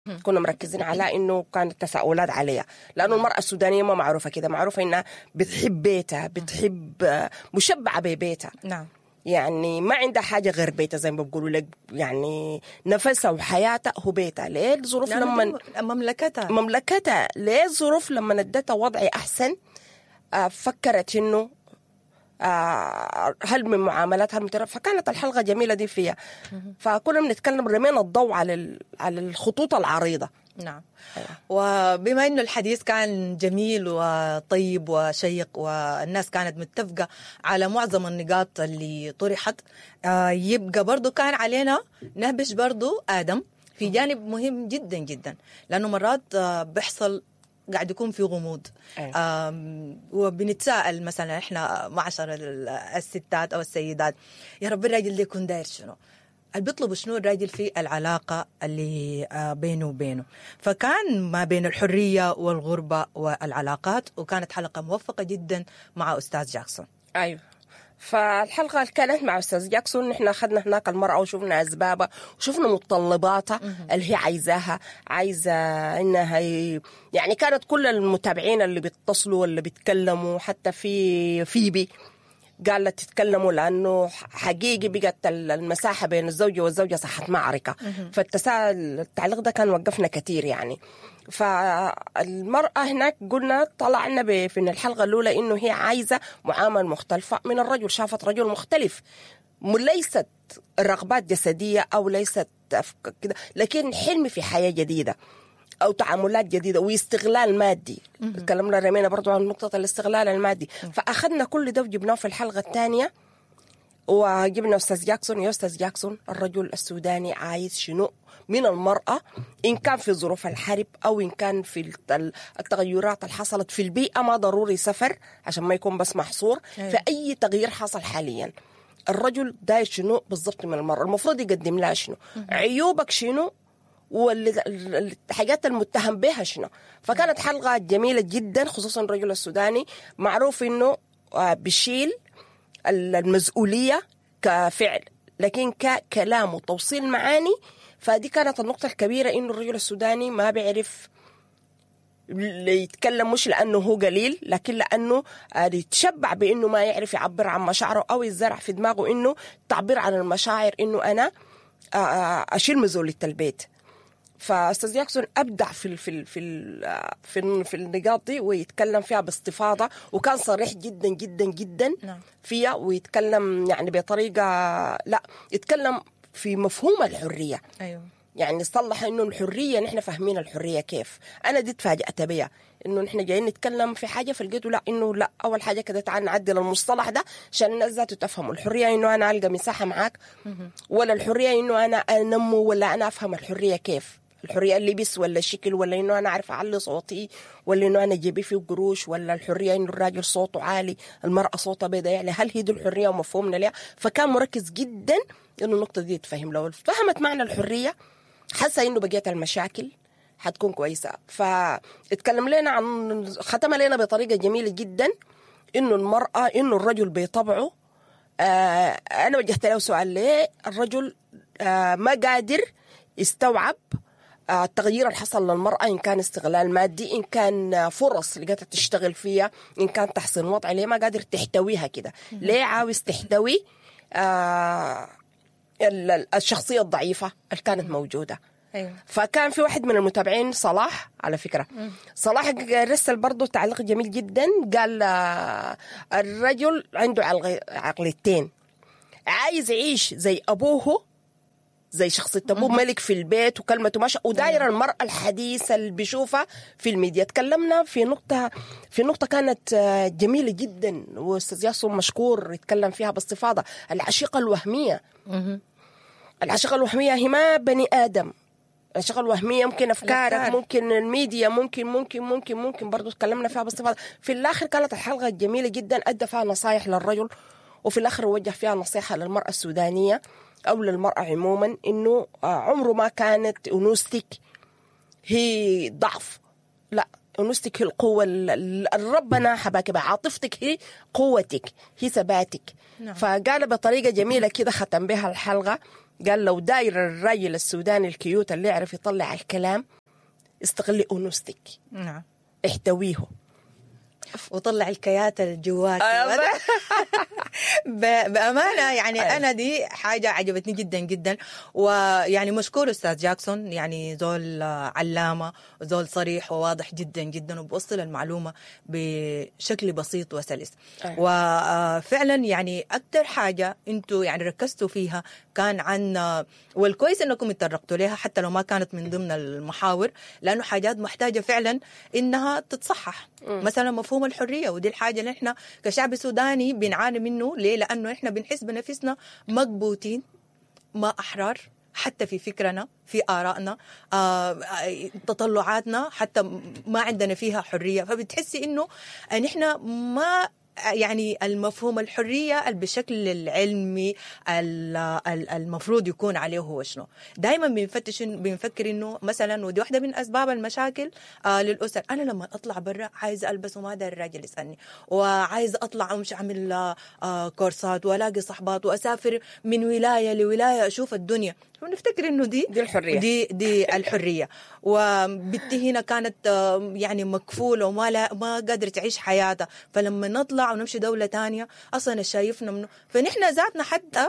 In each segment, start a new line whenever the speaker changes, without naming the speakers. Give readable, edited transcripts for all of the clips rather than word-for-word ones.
كنا مركزين على إنه كانت تساؤلات عليها، لأنه المرأة السودانية ما معروفة كده، معروفة إنها بتحب بيتها، بتحب مشبعة ببيتها.
نعم.
يعني ما عندها حاجة غير بيتها، زي ما بيقولوا لك، يعني نفسها وحياتها هو بيتها. ليه الظروف لما مملكتها ليه الظروف لما ادتها وضع أحسن فكرت إنه هل من معاملات هل من فكانت الحلقة جميلة دي فيها. فكنا بنتكلم رمينا الضوء على الخطوط العريضة.
نعم. وبما إنه الحديث كان جميل وطيب وشيق والناس كانت متفقة على معظم النقاط اللي طرحت، يبقى برضو كان علينا نهبش برضو آدم في جانب مهم جدا جدا، لأنه مرات بيحصل قاعد يكون في غموض. وبنتساءل مثلا احنا معشر الستات او السيدات، يا رب الراجل ده يكون داير شنو؟ اللي بيطلبوا شنو الراجل في العلاقة اللي بينه وبينه. فكان ما بين الحرية والغربة والعلاقات، وكانت حلقة موفقة جدا مع أستاذ جاكسون.
أيوة، فالحلقة كانت مع أستاذ جاكسون، نحن أخذنا هناك المرأة وشوفنا أسبابها وشوفنا متطلباتها اللي هي عايزة إنها يعني كانت كل المتابعين اللي بيتصلوا واللي بيتكلموا، حتى في فيبي قالت تتكلموا لأنه حقيقي بقت المساحة بين الزوجة والزوجة صحت معركة. التعليق ده كان وقفنا كتير يعني. فالمرأة هناك قلنا طلعنا في الحلقة الأولى إنه هي عايزة معاملة مختلفة من الرجل، شافت رجل مختلف، ليست رغبات جسدية أو ليست كده، لكن حلم في حياة جديدة أو تعاملات جديدة واستغلال مادي. تكلمنا رمينا برضو عن نقطة الاستغلال المادي. فأخذنا كل ده وجبناه في الحلقة الثانية، وجبنا أستاذ جاكسون. يا أستاذ جاكسون، الرجل السوداني عايز شنو من المرأة، إن كان في ظروف الحرب أو إن كان في التغيرات اللي حصلت في البيئة؟ ما ضروري سفر عشان ما يكون بس محصور في أي تغيير حصل حاليا. الرجل داير شنو بالضبط من المرأة، المفروض يقدم لها شنو، عيوبك شنو، والحاجات المتهم بها شنو. فكانت حلقة جميلة جدا، خصوصا الرجل السوداني معروف إنه بيشيل المسؤولية كفعل، لكن ككلام وتوصيل معاني. فدي كانت النقطة الكبيرة، إنه الرجل السوداني ما بيعرف يتكلم، مش لأنه هو قليل، لكن لأنه يتشبع بإنه ما يعرف يعبر عن مشاعره، أو يزرع في دماغه إنه تعبير عن المشاعر إنه أنا أشيل مسؤولية البيت. فأستاذ جاكسون أبدع في النقاط دي، ويتكلم فيها باستفاضة، وكان صريح جدا جدا جدا فيها، ويتكلم يعني بطريقة لا يتكلم في مفهوم الحرية.
أيوة.
يعني صلح إنه الحرية نحن فاهمين الحرية كيف. أنا دي تفاجأت بيها، إنه نحن جايين نتكلم في حاجة فلقيته لا، إنه لا، أول حاجة كده تعال نعدل المصطلح ده عشان الناس ذاته تفهم الحرية إنه أنا ألقى مساحة معاك، ولا الحرية إنه أنا أنمو، ولا أنا أفهم الحرية كيف. الحرية اللبس ولا الشكل، ولا إنه أنا أعرف أعلي صوتي، ولا إنه أنا جيبي فيه قروش، ولا الحرية إنه الراجل صوته عالي المرأة صوتها بيضة. يعني هل هي دي الحرية ومفهومنا لها؟ فكان مركز جدا إنه النقطة دي تفهم. لو فهمت معنى الحرية حاسة إنه بقيت المشاكل حتكون كويسة. فاتكلم لنا عن ختم لنا بطريقة جميلة جدا إنه المرأة، إنه الرجل بطبعه أنا وجهت له سؤال، ليه الرجل ما قادر يستوعب التغيير اللي حصل للمرأة، إن كان استغلال مادي، إن كان فرص لقيتها تشتغل فيها، إن كان تحسين وضع، ليه ما قادر تحتويها كده؟ ليه عاوز تحتوي الشخصية الضعيفة اللي كانت موجودة؟
أيوة.
فكان في واحد من المتابعين صلاح على فكرة، صلاح رسل برضو تعليق جميل جدا، قال الرجل عنده عقليتين، عايز يعيش زي أبوه، زي شخصية أبوه ملك في البيت وكلمته ماشى، وداير المرأة الحديثة اللي بيشوفها في الميديا. تكلمنا في نقطة كانت جميلة جدا، وأستاذ ياسر مشكور يتكلم فيها باستفاضة، العشيقة الوهمية. العشيقة الوهمية هي ما بني آدم، العشيقة الوهمية ممكن أفكارك، ممكن الميديا، ممكن برضو تكلمنا فيها باستفاضة. في الآخر كانت الحلقة جميلة جدا، أدى فيها نصايح للرجل، وفي الآخر وجه فيها نصيحة للمرأة السودانية أو للمرأة عموما، إنه عمره ما كانت أنوثتك هي ضعف، لا، أنوثتك هي القوة ربنا حباك بها، عاطفتك هي قوتك، هي ثباتك. فقال بطريقة جميلة كده ختم بها الحلقة، قال لو داير الراجل السوداني الكيوت اللي يعرف يطلع الكلام استغلي أنوثتك.
نعم.
احتويه
وطلع الكيات الجوات. بأمانة يعني أنا دي حاجة عجبتني جدا جدا. ويعني مشكور أستاذ جاكسون، يعني زول علامة وزول صريح وواضح جدا جدا وبوصل المعلومة بشكل بسيط وسلس. وفعلا يعني أكتر حاجة أنتوا يعني ركزتوا فيها كان عن، والكويس أنكم اتطرقتوا لها حتى لو ما كانت من ضمن المحاور، لأنه حاجات محتاجة فعلا إنها تتصحح. مثلا مفهوم الحرية، ودي الحاجة اللي احنا كشعب سوداني بنعاني منه. ليه؟ لأنه احنا بنحس بنفسنا مكبوتين، ما أحرار حتى في فكرنا، في آرائنا، تطلعاتنا حتى ما عندنا فيها حرية. فبتحسي إنه نحن ما يعني المفهوم الحرية بالشكل العلمي المفروض يكون عليه هو شنو. دايما بنفكر انه مثلا، ودي واحدة من اسباب المشاكل للأسر، انا لما اطلع برا عايز البس وما داير الراجل يسألني، وعايز اطلع ومش اعمل كورسات والاقي صحبات واسافر من ولاية لولاية اشوف الدنيا، ونفتكر انه دي
الحرية،
دي الحرية. وبنتي هنا كانت يعني مكفولة وما قادرة تعيش حياتها، فلما نطلع ونمشي دولة تانية أصلا شايفنا منه. فنحن ذاتنا حتى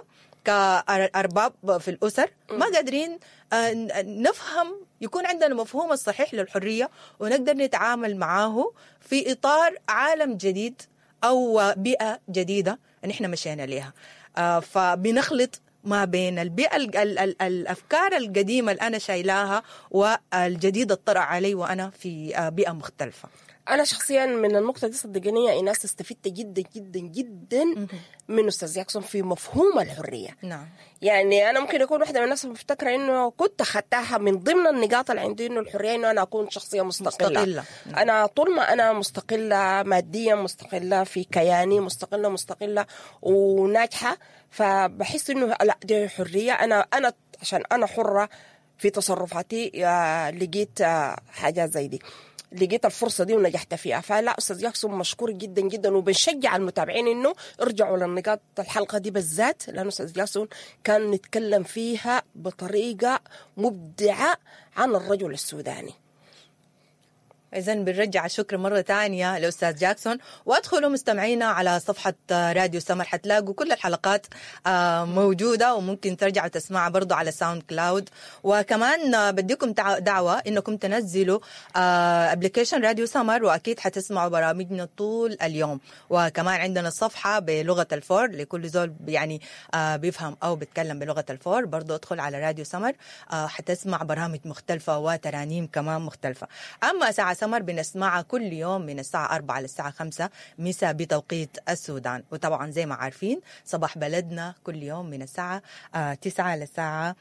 كأرباب في الأسر ما قادرين نفهم، يكون عندنا مفهوم الصحيح للحرية ونقدر نتعامل معاه في إطار عالم جديد أو بيئة جديدة نحن مشينا لها. فبنخلط ما بين البيئة الأفكار القديمة اللي أنا شايلاها والجديد الطرأ علي وأنا في بيئة مختلفة.
أنا شخصيا من النقطة دي صدقني يا إيناس استفدت جدا جدا جدا من أستاذ جاكسون في مفهوم الحرية.
نعم.
يعني أنا ممكن أكون واحدة من الناس مفتكرة إنه كنت أخذتها من ضمن النقاط اللي عندي، إنه الحرية إنه أنا أكون شخصية مستقلة. أنا طول ما أنا مستقلة ماديا، مستقلة في كياني، مستقلة وناجحة، فبحس إنه لا دي حرية. أنا عشان أنا حرة في تصرفاتي لقيت حاجة زي دي، لقيت الفرصة دي ونجحت فيها. فلا أستاذ جاكسون مشكور جدا جدا، وبنشجع المتابعين إنه ارجعوا للنقاط الحلقة دي بالذات، لأنه أستاذ جاكسون كان نتكلم فيها بطريقة مبدعة عن الرجل السوداني.
إذن بنرجع الشكر مرة تانية لأستاذ جاكسون. وادخلوا مستمعينا على صفحة راديو سمر، حتلاقوا كل الحلقات موجودة، وممكن ترجعوا تسمعها برضو على ساوند كلاود. وكمان بديكم دعوة إنكم تنزلوا ابليكيشن راديو سمر، وأكيد حتسمعوا برامجنا طول اليوم. وكمان عندنا صفحة بلغة الفور لكل زول يعني بيفهم أو بيتكلم بلغة الفور، برضو ادخل على راديو سمر حتسمع برامج مختلفة وترانيم كمان مختلفة. أما ساعة سمر بنسمعها كل يوم من الساعة 4 للساعة 5 مساء بتوقيت السودان. وطبعا زي ما عارفين صباح بلدنا كل يوم من الساعة 9 للساعة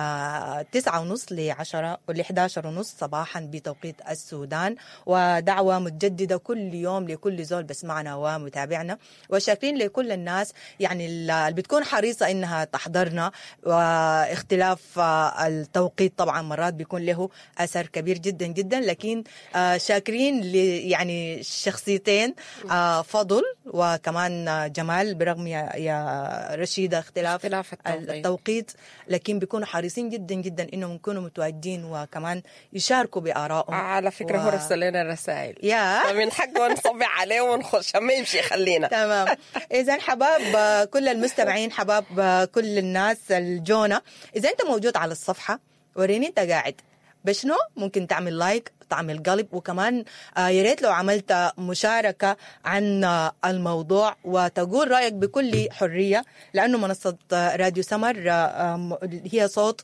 9:30 ل10 ول11:30 صباحا بتوقيت السودان. ودعوة متجددة كل يوم لكل زول بسمعنا ومتابعنا، وشاكرين لكل الناس يعني اللي بتكون حريصة إنها تحضرنا. واختلاف التوقيت طبعا مرات بيكون له أثر كبير جدا جدا، لكن شاكرين يعني شخصيتين فضل وكمان جمال، برغم يا رشيدة اختلاف التوقيت، لكن بيكونوا حريصين جدا جدا انهم يكونوا متواجدين وكمان يشاركوا بآرائهم.
على فكرة هو رسل لنا رسائل فمن حقه نصبع عليه ونخش ما يمشي خلينا.
تمام. إذن حباب كل المستمعين، حباب كل الناس الجونة، إذا أنت موجود على الصفحة وريني أنت قاعد بشنو، ممكن تعمل لايك، تعمل قلب، وكمان يا ريت لو عملت مشاركة عن الموضوع وتقول رأيك بكل حرية، لأنه منصة راديو سمر هي صوت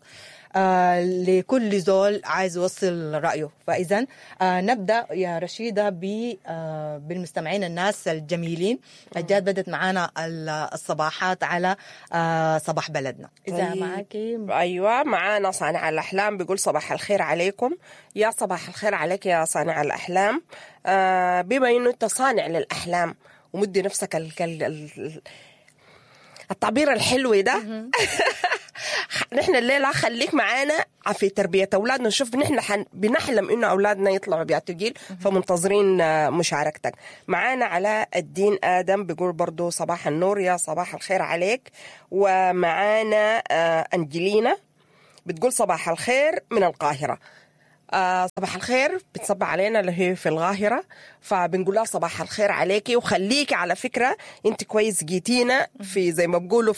لكل زول عايز يوصل رأيه. فإذا نبدأ يا رشيدة بالمستمعين الناس الجميلين الجاد بدت معانا الصباحات على صباح بلدنا. إذا معاكي.
أيوة معانا صانع الأحلام بيقول صباح الخير عليكم. يا صباح الخير عليك يا صانع الأحلام. بما إنه أنت صانع للأحلام ومدي نفسك التعبير الحلو ده نحن الليلة خليك معانا في تربية أولادنا. نشوف نحن بنحلم إنه أولادنا يطلعوا بيعطوا جيل، فمنتظرين مشاركتك. معانا علاء الدين آدم بيقول برضو صباح النور، يا صباح الخير عليك. ومعانا أنجلينا بتقول صباح الخير من القاهرة. صباح الخير بتصبح علينا اللي هي في القاهرة، فبنقول لها صباح الخير عليكي. وخليكي على فكرة انت كويس جيتينا في زي ما بقولوا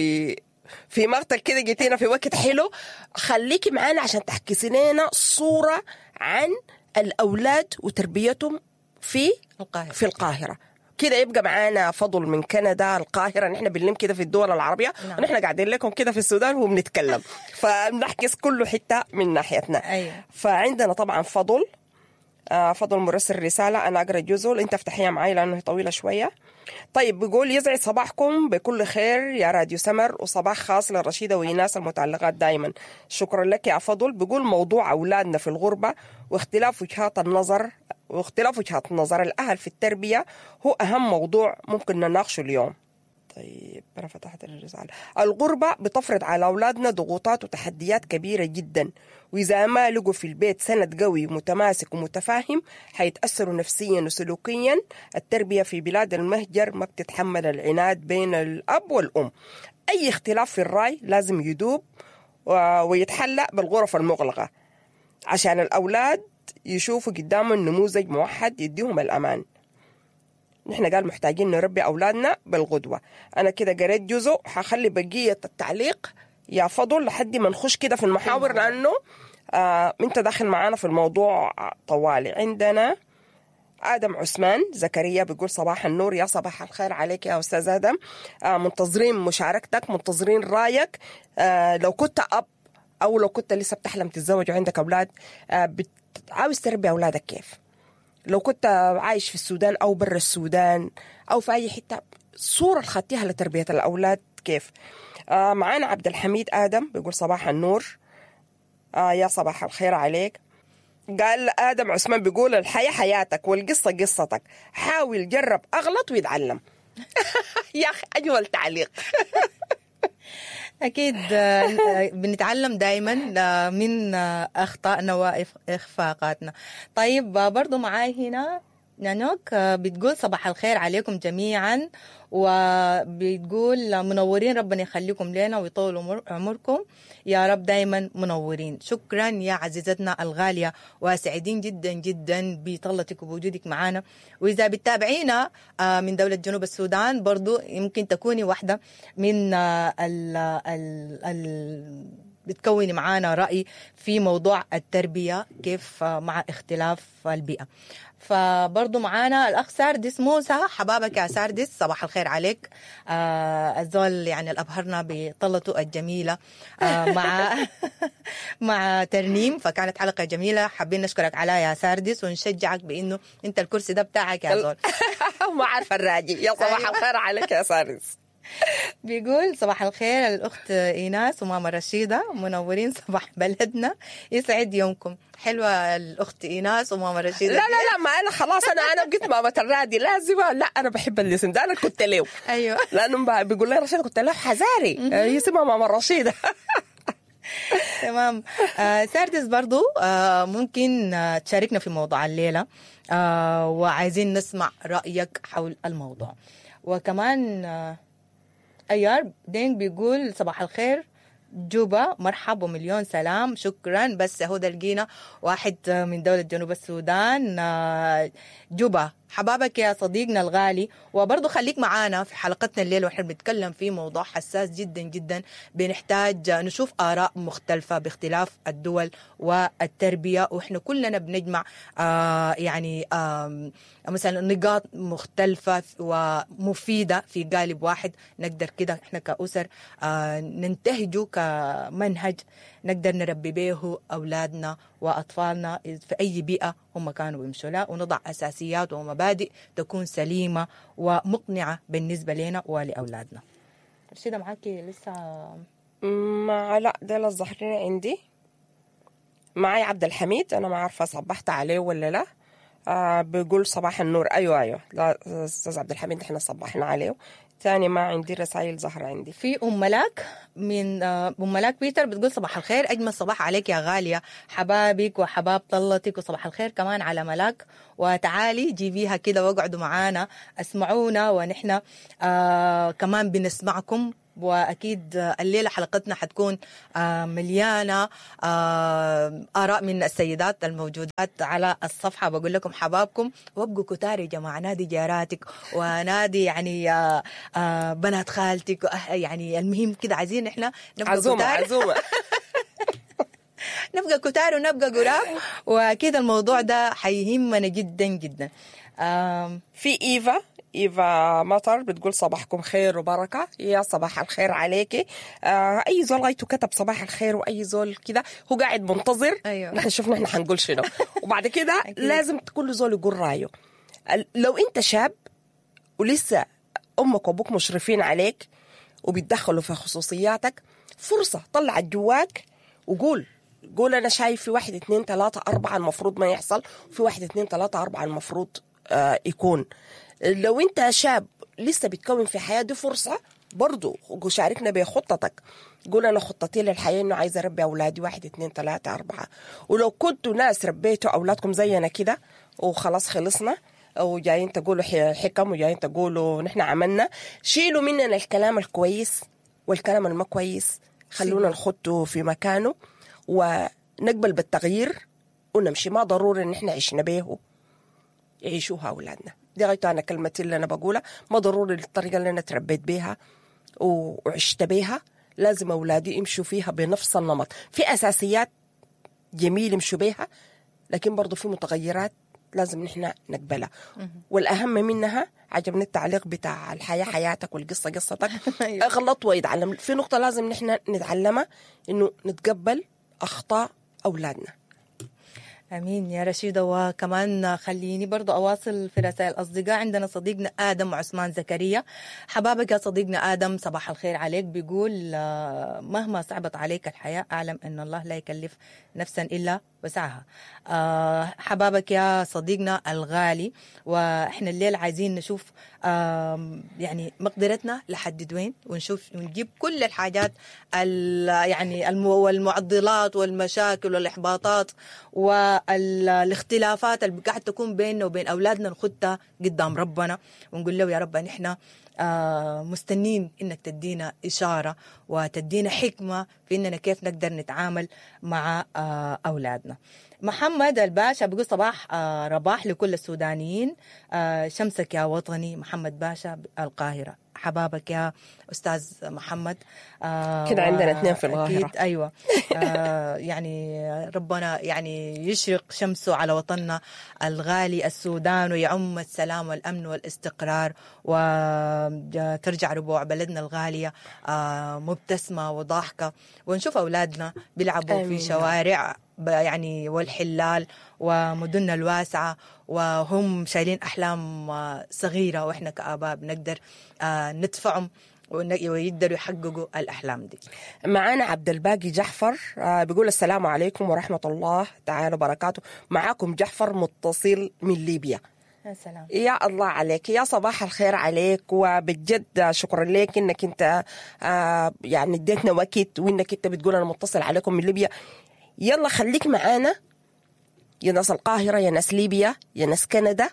في مقتل كده، جيتينا في وقت حلو. خليكي معانا عشان تحكي لنا صورة عن الأولاد وتربيتهم في القاهرة. كده يبقى معانا فضل من كندا القاهرة. نحن بنلم كده في الدول العربية، ونحن قاعدين لكم كده في السودان وبنتكلم، فبنحكي كله حتة من ناحيتنا.
أيوة.
فعندنا طبعا فضل مرسل رسالة، أنا أقرأ جزء، أنت افتحيها معي لأنه طويلة شوية. طيب بيقول يسعد صباحكم بكل خير يا راديو سمر، وصباح خاص للرشيدة وإيناس المتعلقات دائما. شكرا لك يا فضل. بيقول موضوع أولادنا في الغربة واختلاف وجهات النظر الأهل في التربية هو أهم موضوع ممكن نناقشه اليوم. طيب أنا فتحت الرسالة. الغربة بتفرض على أولادنا ضغوطات وتحديات كبيرة جدا، وإذا ما لقوا في البيت سند قوي متماسك ومتفاهم حيتأثروا نفسيا وسلوكيا. التربية في بلاد المهجر ما بتتحمل العناد بين الأب والأم. أي اختلاف في الرأي لازم يدوب ويتحلى بالغرف المغلقة عشان الأولاد يشوفوا قدامهم نموذج موحد يديهم الأمان. نحن قال محتاجين نربي أولادنا بالقدوة. أنا كده قريت جزء، حخلي بقية التعليق يا فضل لحد ما نخش كده في المحاور، لأنه أنت داخل معانا في الموضوع طوالي. عندنا آدم عثمان زكريا بيقول صباح النور، يا صباح الخير عليك يا أستاذ آدم. منتظرين مشاركتك، منتظرين رأيك. لو كنت أب أو لو كنت لسه بتحلم تتزوج وعندك أولاد، عاوز تربي أولادك كيف؟ لو كنت عايش في السودان أو برا السودان أو في أي حتة، صورة خدتيها لتربية الأولاد كيف؟ معانا عبد الحميد آدم بيقول صباح النور، يا صباح الخير عليك. قال آدم عثمان بيقول الحياة حياتك والقصة قصتك، حاول جرب أغلط ويتعلم. يا أخي أجمل تعليق.
أكيد بنتعلم دايما من أخطائنا وإخفاقاتنا. طيب برضو معاي هنا نانوك بتقول صباح الخير عليكم جميعا، وبتقول منورين، ربنا يخليكم لنا ويطول عمركم يا رب، دايما منورين. شكرا يا عزيزتنا الغالية، وسعيدين جدا جدا بطلتك وبوجودك معنا. وإذا بتتابعينا من دولة جنوب السودان برضو يمكن تكوني واحدة من بتكوني معانا رأي في موضوع التربية كيف مع اختلاف البيئة. فبرضو معانا الأخ ساردس موسى، حبابك يا ساردس، صباح الخير عليك. الزول يعني الأبهرنا بطلته الجميلة مع ترنيم، فكانت حلقة جميلة. حابين نشكرك عليها يا ساردس، ونشجعك بأنه أنت الكرسي ده بتاعك يا زول.
ما عارفة الراجي. يا صباح الخير عليك يا ساردس.
بيقول صباح الخير الأخت إيناس وماما رشيدة، منورين صباح بلدنا، يسعد يومكم. حلوة الأخت إيناس وماما رشيدة.
لا ما أنا خلاص أنا بقيت ماما الرادي لازم. لا أنا بحب الاسم ده، أنا كنت له.
أيوة
لأنه بيقول لي رشيدة كنت له حزاري اسمها ماما رشيدة.
تمام. ساردس برضو ممكن تشاركنا في موضوع الليلة، وعايزين نسمع رأيك حول الموضوع. وكمان أيار دين بيقول صباح الخير جوبا، مرحب ومليون سلام. شكرا. بس هو ده لقينا واحد من دولة جنوب السودان. جوبا حبابك يا صديقنا الغالي. وبرضو خليك معانا في حلقتنا الليل وإحنا بنتكلم في موضوع حساس جدا جدا، بنحتاج نشوف آراء مختلفة باختلاف الدول والتربية، وإحنا كلنا بنجمع يعني مثلا نقاط مختلفة ومفيدة في قالب واحد، نقدر كده إحنا كأسر ننتهجه كمنهج نقدر نربي به أولادنا وأطفالنا في أي بيئة هم كانوا بيمشوا لها، ونضع أساسيات ومبادئ تكون سليمة ومقنعة بالنسبة لنا ولأولادنا. رشيدة معاكي لسه؟
لا ده الظاهرين عندي. معي عبد الحميد، أنا ما عارفة صبحت عليه ولا لا. بيقول صباح النور. أيوة لا أستاذ عبد الحميد احنا صبحنا عليه. ثاني ما عندي رسائل ظهر عندي.
في أم ملاك من أم ملاك بيتر بتقول صباح الخير، أجمل صباح عليك يا غالية، حبابك وحباب طلتك، وصباح الخير كمان على ملاك، وتعالي جيبيها كده واقعدوا معانا اسمعونا ونحن كمان بنسمعكم. وأكيد الليلة حلقتنا حتكون مليانة آراء من السيدات الموجودات على الصفحة. بقول لكم حبابكم وابقوا كتار يا جماعة، نادي جاراتك ونادي يعني بنات خالتك، يعني المهم كده عايزين احنا نبقى
عزومة
نبقى كتار ونبقى قراب، وكده الموضوع ده حيهمنا جدا جدا.
في إيفا مطر بتقول صباحكم خير وبركة. يا صباح الخير عليكي. أي زول غايته كتب صباح الخير، وأي زول كده هو قاعد منتظر.
أيوة.
نحن شفنا نحن حنقول شنو وبعد كده لازم كل زول يقول رأيه. لو أنت شاب ولسه أمك وأبوك مشرفين عليك وبيتدخلوا في خصوصياتك، فرصة طلع جواك وقول أنا شايف في 1 2 3 4 المفروض ما يحصل، وفي 1 2 3 4 المفروض يكون. لو انت شاب لسه بتكون في حياة، دي فرصة برضو شاركنا بخطتك. قول أنا خطتي للحياة إنه عايزة أربي أولادي 1 2 3 4. ولو كنتوا ناس ربيتوا أولادكم زينا كده وخلاص خلصنا، أو جايين تقولوا حكم وجايين تقولوا نحن عملنا، شيلوا مننا الكلام الكويس والكلام الما كويس، خلونا نخطه في مكانه ونقبل بالتغيير ونمشي. ما ضروري إن احنا عشنا بيه يعيشوها أولادنا. دي غاية أنا كلمتي اللي أنا بقولها. ما ضروري الطريقة اللي أنا تربيت بيها وعشت بيها لازم أولادي يمشوا فيها بنفس النمط. في أساسيات جميل يمشوا بيها، لكن برضو في متغيرات لازم نحن نقبلها. والأهم منها عجبني التعليق بتاع الحياة حياتك والقصة قصتك. غلط ويتعلم. في نقطة لازم نحن نتعلمها، إنه نتقبل أخطاء أولادنا.
امين يا رشيده. وكمان خليني برضو اواصل في رسائل الاصدقاء. عندنا صديقنا ادم عثمان زكريا، حبابك يا صديقنا ادم، صباح الخير عليك. بيقول مهما صعبت عليك الحياه اعلم ان الله لا يكلف نفسا الا وسعها. حبابك يا صديقنا الغالي. واحنا الليل عايزين نشوف يعني مقدرتنا لحد وين، ونجيب كل الحاجات يعني والمعضلات والمشاكل والاحباطات والاختلافات اللي قاعد تكون بيننا وبين أولادنا، نخدها قدام ربنا ونقول له يا رب نحن مستنين إنك تدينا إشارة وتدينا حكمة في إننا كيف نقدر نتعامل مع أولادنا. محمد الباشا بيقول صباح رباح لكل السودانيين، شمسك يا وطني. محمد باشا القاهرة. حبابك يا أستاذ محمد.
كده عندنا 2 في القاهرة.
أيوة. يعني ربنا يعني يشرق شمسه على وطننا الغالي السودان، ويعم السلام والأمن والاستقرار، وترجع ربوع بلدنا الغالية مبتسمة وضاحكة، ونشوف أولادنا بيلعبوا في شوارع يعني والحلال ومدننا الواسعة، وهم شايلين أحلام صغيرة، وإحنا كآباء بنقدر ندفعهم ويقدروا يحققوا الأحلام دي.
معانا عبد الباقي جعفر بيقول السلام عليكم ورحمة الله تعالى وبركاته. معاكم جعفر متصل من ليبيا.
السلام.
يا الله عليك، يا صباح الخير عليك، وبجد شكرا لك انك انت يعني اديتنا وقت، وانك انت بتقول انا متصل عليكم من ليبيا. يلا خليك معانا يا ناس القاهرة، يا ناس ليبيا، يا ناس كندا،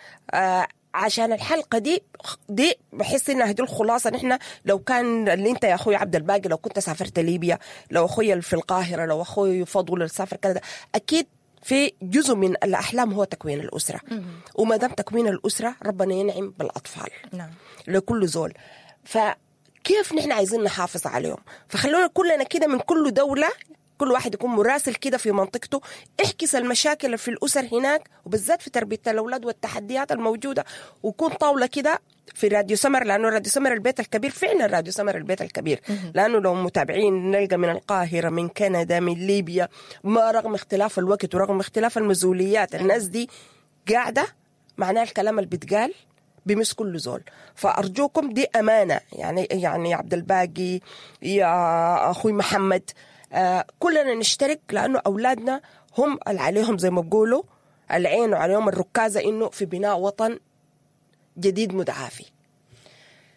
عشان الحلقة دي بحس انها دي الخلاصة. نحن لو كان اللي انت يا اخوي عبد الباقي لو كنت سافرت ليبيا، لو اخوي في القاهرة، لو اخوي فضل سافر كندا، اكيد في جزء من الأحلام هو تكوين الأسرة. وما دام تكوين الأسرة ربنا ينعم بالأطفال.
نعم.
لكل زول. فكيف نحن عايزين نحافظ عليهم؟ فخلونا كلنا كده من كل دولة كل واحد يكون مراسل كده في منطقته، احكس المشاكل في الأسر هناك، وبالذات في تربية الأولاد والتحديات الموجودة، وكون طاولة كده في راديو سمر، لأنه راديو سمر البيت الكبير فعلا راديو سمر البيت الكبير. لأنه لو متابعين نلقى من القاهرة، من كندا، من ليبيا، ما رغم اختلاف الوقت ورغم اختلاف المسؤوليات الناس دي قاعدة معناه الكلام اللي بيتقال بمس كل زول. فأرجوكم دي أمانة. يعني عبد الباقي، يا أخوي محمد، كلنا نشترك، لأنه أولادنا هم اللي عليهم زي ما بقولوا العين وعليهم الركازة إنه في بناء وطن جديد متعافي.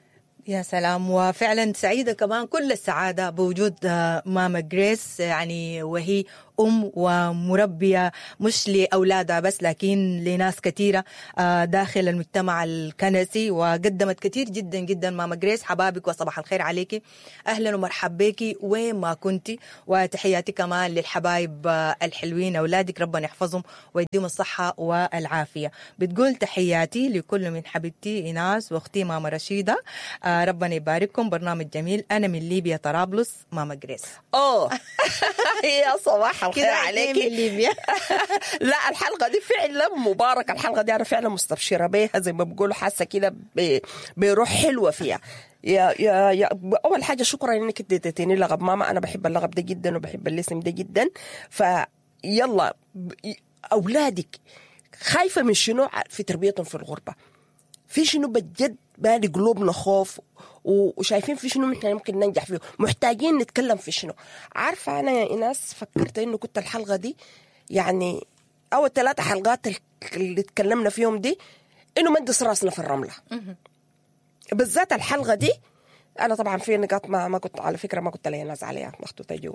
يا سلام. وفعلا سعيدة كمان كل السعادة بوجود ماما جريس، يعني وهي أم ومربية مش لأولادها بس لكن لناس كثيرة داخل المجتمع الكنسي، وقدمت كثير جدا جدا. ماما جريس حبابك وصباح الخير عليكي، أهلا ومرحب بك وين ما كنتي، وتحياتي كمان للحبايب الحلوين أولادك ربنا يحفظهم ويديهم الصحة والعافية. بتقول تحياتي لكل من حبيبتي إيناس وأختي ماما رشيدة، ربنا يبارككم، برنامج جميل. أنا من ليبيا طرابلس ماما جريس.
يا صباح الخير عليكي
من ليبيا.
لا الحلقة دي فعلا مباركة، الحلقة دي أنا فعلا مستبشرة بيها زي ما بقولوا، حاسة كده بروح حلوة فيها. يا أول حاجة شكرا إنك اديتيني لقب ماما، أنا بحب اللقب ده جدا وبحب الاسم ده جدا. فيلا أولادك خايفة من شنو في تربيتهم في الغربة؟ في شنو بجد بالي قلوبنا خوف وشايفين في شنو احنا ممكن ننجح فيه، محتاجين نتكلم في شنو. عارفة أنا يا إناس فكرت إنه كنت الحلقة دي يعني أول 3 حلقات اللي اتكلمنا فيهم دي إنه مندس راسنا في الرملة. بالذات الحلقة دي أنا طبعا في نقاط ما كنت على فكرة ما كنت لي ناس عليها مخطوطة جوا.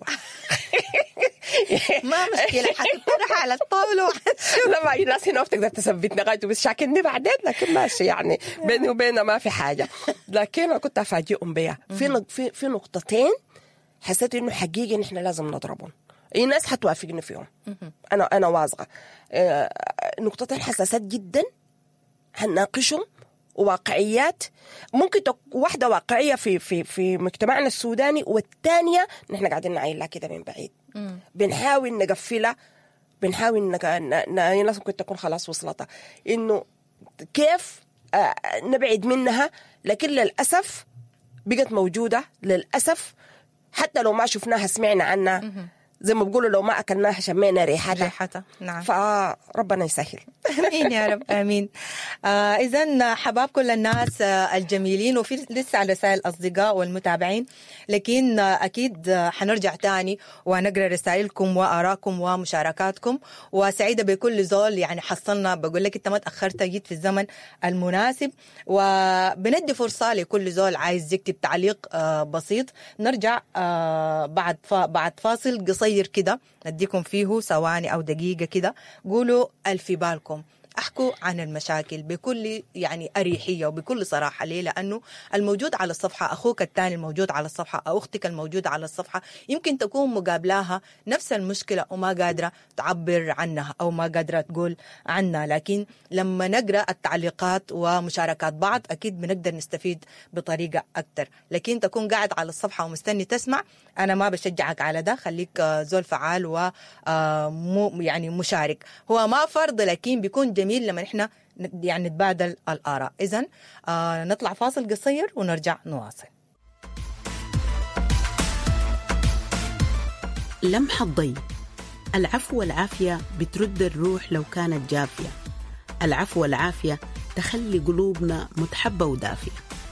ما مشكلة حتطرح على الطاولة.
لا ما الناس هنا بتقدر تثبتني غايته بس شاكلني بعدين، لكن ماشي يعني بيني وبينها ما في حاجة. لكن أنا كنت أفاجئهم بيها في نقطتين حسيت إنه حقيقي نحن لازم نضربهم. الناس حتوافقني فيهم، أنا واثقة. نقطتين حساسات جدا هنناقشهم، وواقعيات. ممكن واحدة واقعية في مجتمعنا السوداني، والثانية نحن قاعدين نعين لها كده من بعيد. بنحاول نقفلها، بنحاول الناس ممكن تكون خلاص وصلتها إنه كيف نبعد منها، لكن للأسف بقت موجودة للأسف. حتى لو ما شفناها سمعنا عنها، زي ما بقولوا لو ما أكلناها شمينا ريحتها.
نعم.
فربنا يسهل.
آمين يا رب آمين. إذن حباب كل الناس الجميلين، وفي لسه رسائل الأصدقاء والمتابعين، لكن أكيد حنرجع تاني ونقرأ رسائلكم وآراءكم ومشاركاتكم. وسعيدة بكل زول يعني حصلنا، بقول لك أنت ما تأخرت، جيت في الزمن المناسب. وبندي فرصة لكل زول عايز يكتب تعليق بسيط. نرجع بعد فاصل قصير كده نديكم فيه ثواني أو دقيقة كده، قولوا في بالكم، احكوا عن المشاكل بكل يعني أريحية وبكل صراحة. ليه؟ لأنه الموجود على الصفحة، أخوك الثاني الموجود على الصفحة أو أختك الموجودة على الصفحة، يمكن تكون مقابلاها نفس المشكلة وما قادرة تعبر عنها أو ما قادرة تقول عنها. لكن لما نقرأ التعليقات ومشاركات بعض أكيد بنقدر نستفيد بطريقة أكتر. لكن تكون قاعد على الصفحة ومستني تسمع، أنا ما بشجعك على ده. خليك زول فعال و يعني مشارك. هو ما فرض، لكن بيكون جميل لما نحن يعني نتبادل الآراء. إذن نطلع فاصل قصير ونرجع نواصل.
لمحة ضي، العفو والعافية بترد الروح لو كانت جافية. العفو والعافية تخلي قلوبنا متحبة ودافية.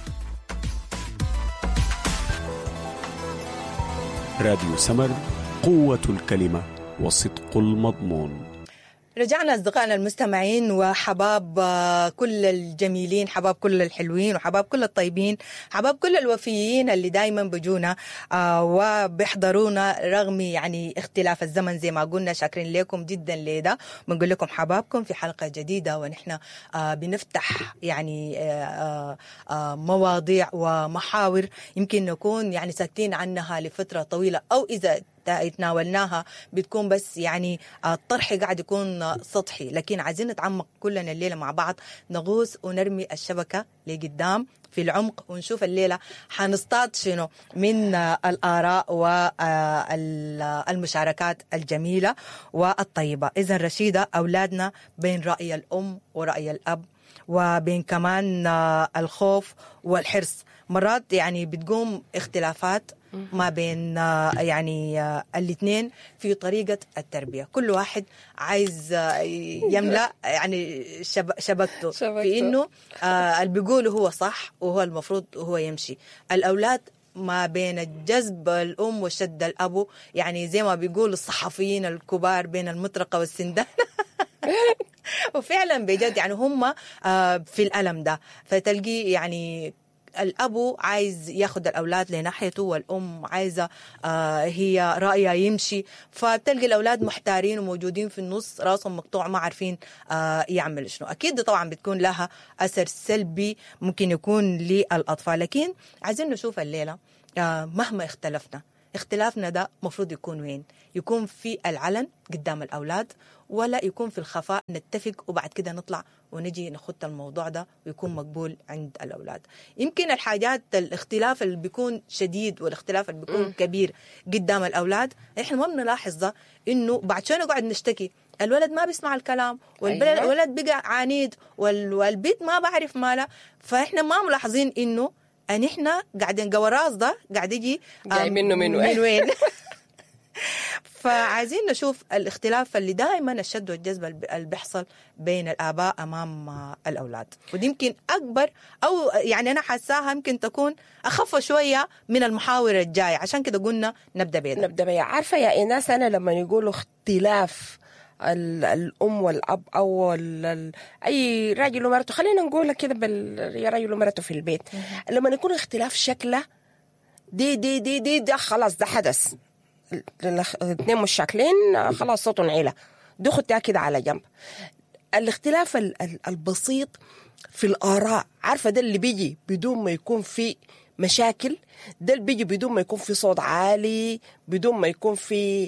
راديو سمر، قوة الكلمة وصدق المضمون.
رجعنا أصدقائنا المستمعين وحباب كل الجميلين، حباب كل الحلوين، وحباب كل الطيبين، حباب كل الوفيين اللي دايما بجونا وبيحضرونا رغم يعني اختلاف الزمن. زي ما قلنا شاكرين لكم جدا لده، بنقول لكم حبابكم في حلقة جديدة، ونحن بنفتح يعني مواضيع ومحاور يمكن نكون يعني ساكتين عنها لفترة طويلة، أو إذا يتناولناها بتكون بس يعني الطرح قاعد يكون سطحي. لكن عايزين نتعمق كلنا الليلة مع بعض، نغوص ونرمي الشبكة لقدام في العمق، ونشوف الليلة حنصطاد شنو من الآراء والمشاركات الجميلة والطيبة. إذن رشيدة، أولادنا بين رأي الأم ورأي الأب، وبين كمان الخوف والحرص. مرات يعني بتقوم اختلافات ما بين يعني الاثنين في طريقة التربية. كل واحد عايز يملأ يعني شبكته في إنه اللي بيقوله هو صح وهو المفروض هو يمشي. الأولاد ما بين الجذب الأم وشد الأبو، يعني زي ما بيقول الصحفيين الكبار بين المطرقة والسندان. وفعلا بجد يعني هم في الألم ده، فتلقي يعني الأبو عايز ياخد الأولاد لناحيته، والأم عايزة هي رأيها يمشي، فبتلقي الأولاد محتارين وموجودين في النص راسهم مقطوع ما عارفين يعمل شنو. أكيد طبعا بتكون لها أثر سلبي ممكن يكون للأطفال. لكن عايزين نشوف الليلة مهما اختلافنا ده مفروض يكون وين؟ يكون في العلن قدام الأولاد، ولا يكون في الخفاء نتفق وبعد كده نطلع ونجي نخط الموضوع ده ويكون مقبول عند الأولاد؟ يمكن الحاجات الاختلاف اللي بيكون شديد والاختلاف اللي بيكون كبير قدام الأولاد إحنا ما بنلاحظ ده، إنه بعد شوي نقعد نشتكي الولد ما بيسمع الكلام، والولد بقى عنيد، والبيت ما بعرف ماله. فإحنا ما ملاحظين إنه أن إحنا قاعدين قوراص ده قاعد يجي
جاي منه من
وين. فعايزين نشوف الاختلاف اللي دائما الشد والجذب اللي بيحصل بين الآباء أمام الأولاد، ودي يمكن أكبر، أو يعني أنا حاساها يمكن تكون أخف شوية من المحاور الجاية. عشان كده قلنا نبدأ بيها.
عارفة يا إيناس، أنا لما يقولوا اختلاف الأم والأب أو أي راجل ومرته، خلينا نقولها كده يا راجل ومرته في البيت، لما يكون اختلاف شكله دي خلاص ده حدث، الاثنين مش شاكلين خلاص صوتهم عيلة، دي خدتها كده على جنب. الاختلاف البسيط في الآراء، عارفة ده اللي بيجي بدون ما يكون في مشاكل، ده اللي بيجي بدون ما يكون في صوت عالي، بدون ما يكون في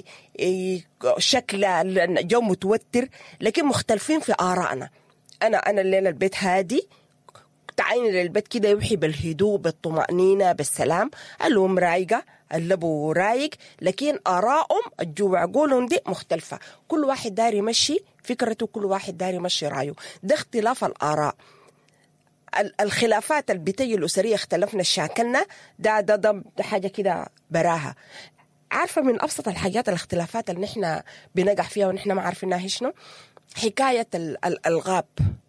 شكل جو متوتر، لكن مختلفين في آرائنا. أنا الليلة البيت هادي، تعيني للبيت كده يوحي بالهدوء بالطمأنينة بالسلام، الأم رايقة الأبو رايق، لكن آرائهم الجوع عقولهم دي مختلفة، كل واحد داري يمشي فكرته، كل واحد داري يمشي رأيه، ده اختلاف الآراء. الخلافات البيتية الأسرية اختلفنا شاكلنا، ده حاجة كده براها. عارفة من أبسط الحاجات الاختلافات اللي نحن بنقع فيها ونحن ما عارفينها شنو؟ حكاية الألغاب.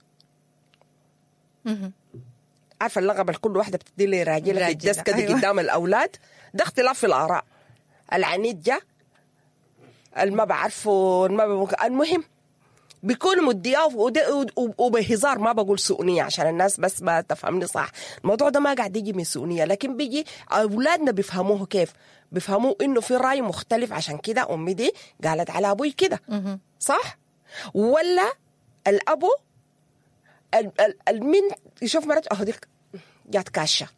عارفة اللغب اللي كل واحدة بتدي لي راجلة في الدسكة دي قدام الأولاد، ده اختلاف في الآراء. العنيد جا ما بعرفه المهم بيكون مدياه وبهزار، ما بقول سؤنية عشان الناس بس ما تفهمني صح، الموضوع ده ما قاعد يجي من سؤنية، لكن بيجي أولادنا بيفهموه كيف؟ بيفهموا إنه في رأي مختلف، عشان كده أمي دي قالت على أبوي كده، صح؟ ولا الأبو المين يشوف مرته أهو ديك جات كاشة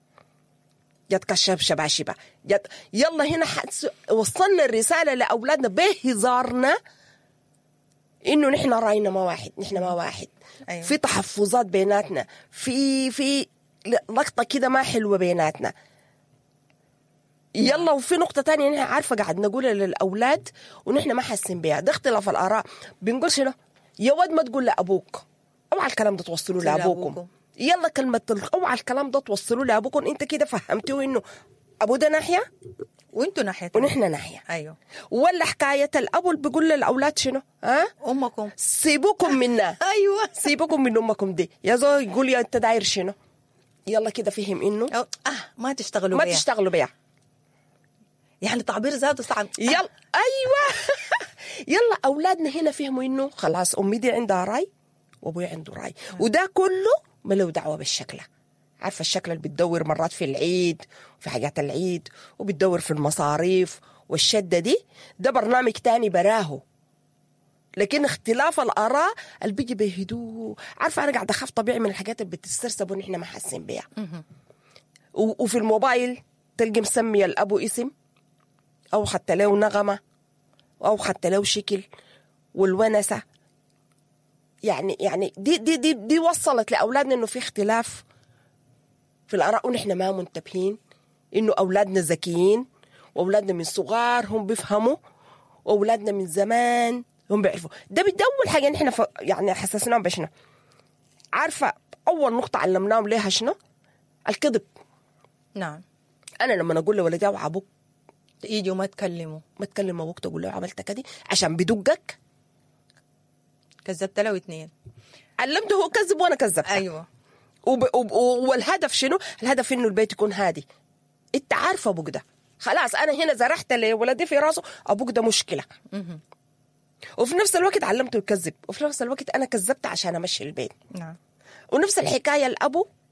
بشباشبة، يلا هنا وصلنا الرسالة لأولادنا بهزارنا إنه نحن رأينا ما واحد، نحن ما واحد. أيوة. في تحفظات بيناتنا، في لقطة كده ما حلوة بيناتنا، يلا. وفي نقطة تانية نحن عارفة قاعد نقولها للأولاد ونحن ما حاسين بها، ده اختلاف الآراء. بنقول شنو؟ يا ود ما تقول لأبوك، اوعى الكلام ده توصلوا لأبوكم، يلا كلمة اوعى الكلام ده توصلوا لأبوكم، انت كده فهمتوا انه ابو ده ناحية
وانتوا ناحية
ونحن ناحية.
ايوه.
ولا حكاية الابو اللي بيقول للأولاد شنو؟
امكم
سيبوكم منا.
ايوه،
سيبوكم من امكم دي، يا زول يقول يا انت داير شنو، يلا كده فهم انه
ما تشتغلوا بيها، يعني تعبير ذاته صعب.
يلا ايوه. يلا اولادنا هنا فهموا انه خلاص امي دي عندها راي وابوي عنده راي، وده كله ما له دعوه بالشكل. عارفه الشكل اللي بتدور مرات في العيد وفي حاجات العيد، وبتدور في المصاريف والشده دي، ده برنامج تاني براهو. لكن اختلاف الاراء اللي بيجي بهدوء، عارفه انا قاعده اخاف طبيعي من الحاجات اللي بتسترسب ونحن ما حاسين بيها. وفي الموبايل تلقي مسمي الابو اسم، او حتى له نغمه، او حتى له شكل والونسه. يعني دي وصلت لاولادنا انه في اختلاف في الاراء، ونحن ما منتبهين انه اولادنا ذكيين، واولادنا من صغار هم بيفهموا، واولادنا من زمان هم بيعرفوا. ده اول حاجه نحن يعني حسسناهم بشنو. عارفه اول نقطه علمناهم ليها شنو؟ الكذب.
نعم.
انا لما اقول لولدي اوعى ابوك
يجي وما
تكلم ابوك تقول له عملت كده عشان بدقك،
كذبت له 2،
علمته هو كذب وانا كذبت.
ايوه.
والهدف شنو؟ الهدف انه البيت يكون هادي. انت عارفه ابوك ده خلاص، انا هنا زرعت لولدي في راسه ابوك ده مشكله. وفي نفس الوقت علمته يكذب، وفي نفس الوقت انا كذبت عشان امشي البيت.
نعم.
ونفس الحكايه الابو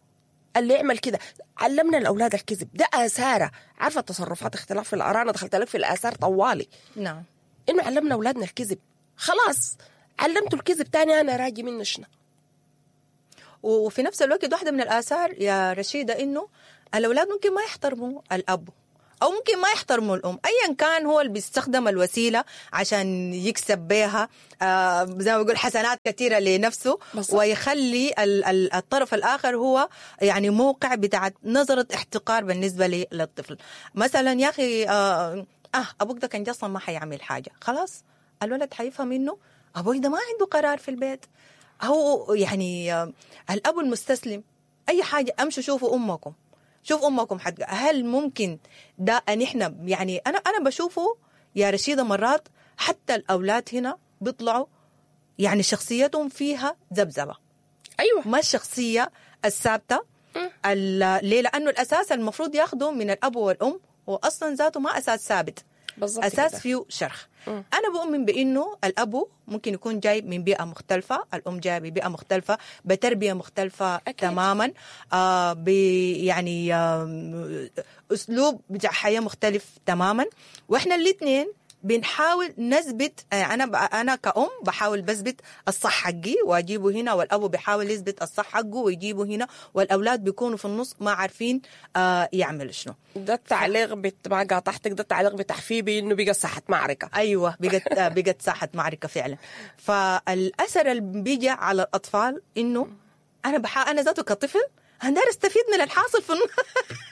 اللي يعمل كده. علمنا الأولاد الكذب، ده آثاره. عارفة التصرفات اختلاف في الآراء، أنا دخلت لك في الآثار طوالي.
نعم.
إنه علمنا أولادنا الكذب، خلاص علمتوا الكذب تاني أنا راجي منه شنو.
وفي نفس الوقت واحدة من الآثار يا رشيدة إنه الأولاد ممكن ما يحترموا الأب أو ممكن ما يحترموا الأم، أيا كان هو اللي بيستخدم الوسيلة عشان يكسب بها زي ما بقول حسنات كثيرة لنفسه
بالضبط.
ويخلي الطرف الآخر هو يعني موقع بتاعت نظرة احتقار بالنسبة للطفل. مثلا يا أخي أبوك ده كان جصا ما حيعمل حاجة، خلاص الولد حيفهم إنه أبوك ده ما عنده قرار في البيت. هو يعني الأب المستسلم أي حاجة أمشوا شوفوا أمكم، شوف أمكم حتى. هل ممكن ده أن إحنا يعني أنا بشوفه يا رشيدة مرات حتى الأولاد هنا بيطلعوا يعني شخصيتهم فيها ذبذبة.
أيوة،
ما الشخصية الثابتة. ليه؟ لأنه الأساس المفروض ياخده من الأب والأم هو أصلا ذاته ما أساس ثابت،
بالضبط
أساس
كده.
فيه شرخ. أنا بؤمن بأنه الأب ممكن يكون جاي من بيئة مختلفة، الأم جاية ببيئة مختلفة بتربية مختلفة أكيد. تماما يعني أسلوب بتاع حياة مختلف تماما، وإحنا الاثنين بنحاول نثبت. أنا كأم بحاول بثبت الصح حقي وأجيبه هنا، والأب بيحاول يثبت الصح حقه ويجيبه هنا، والأولاد بيكونوا في النص ما عارفين يعملوا شنو.
ده التعليق ما قاطعتك، ده التعليق بتحفيبي إنه بقى ساحة معركة.
أيوة بقت ساحة معركة فعلا. فالأثر اللي بيجي على الأطفال إنه أنا ذاته كطفل أنا داير أستفيد من الحاصل في النص.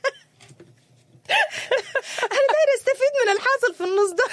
أنا داير أستفيد من الحاصل في النص ده.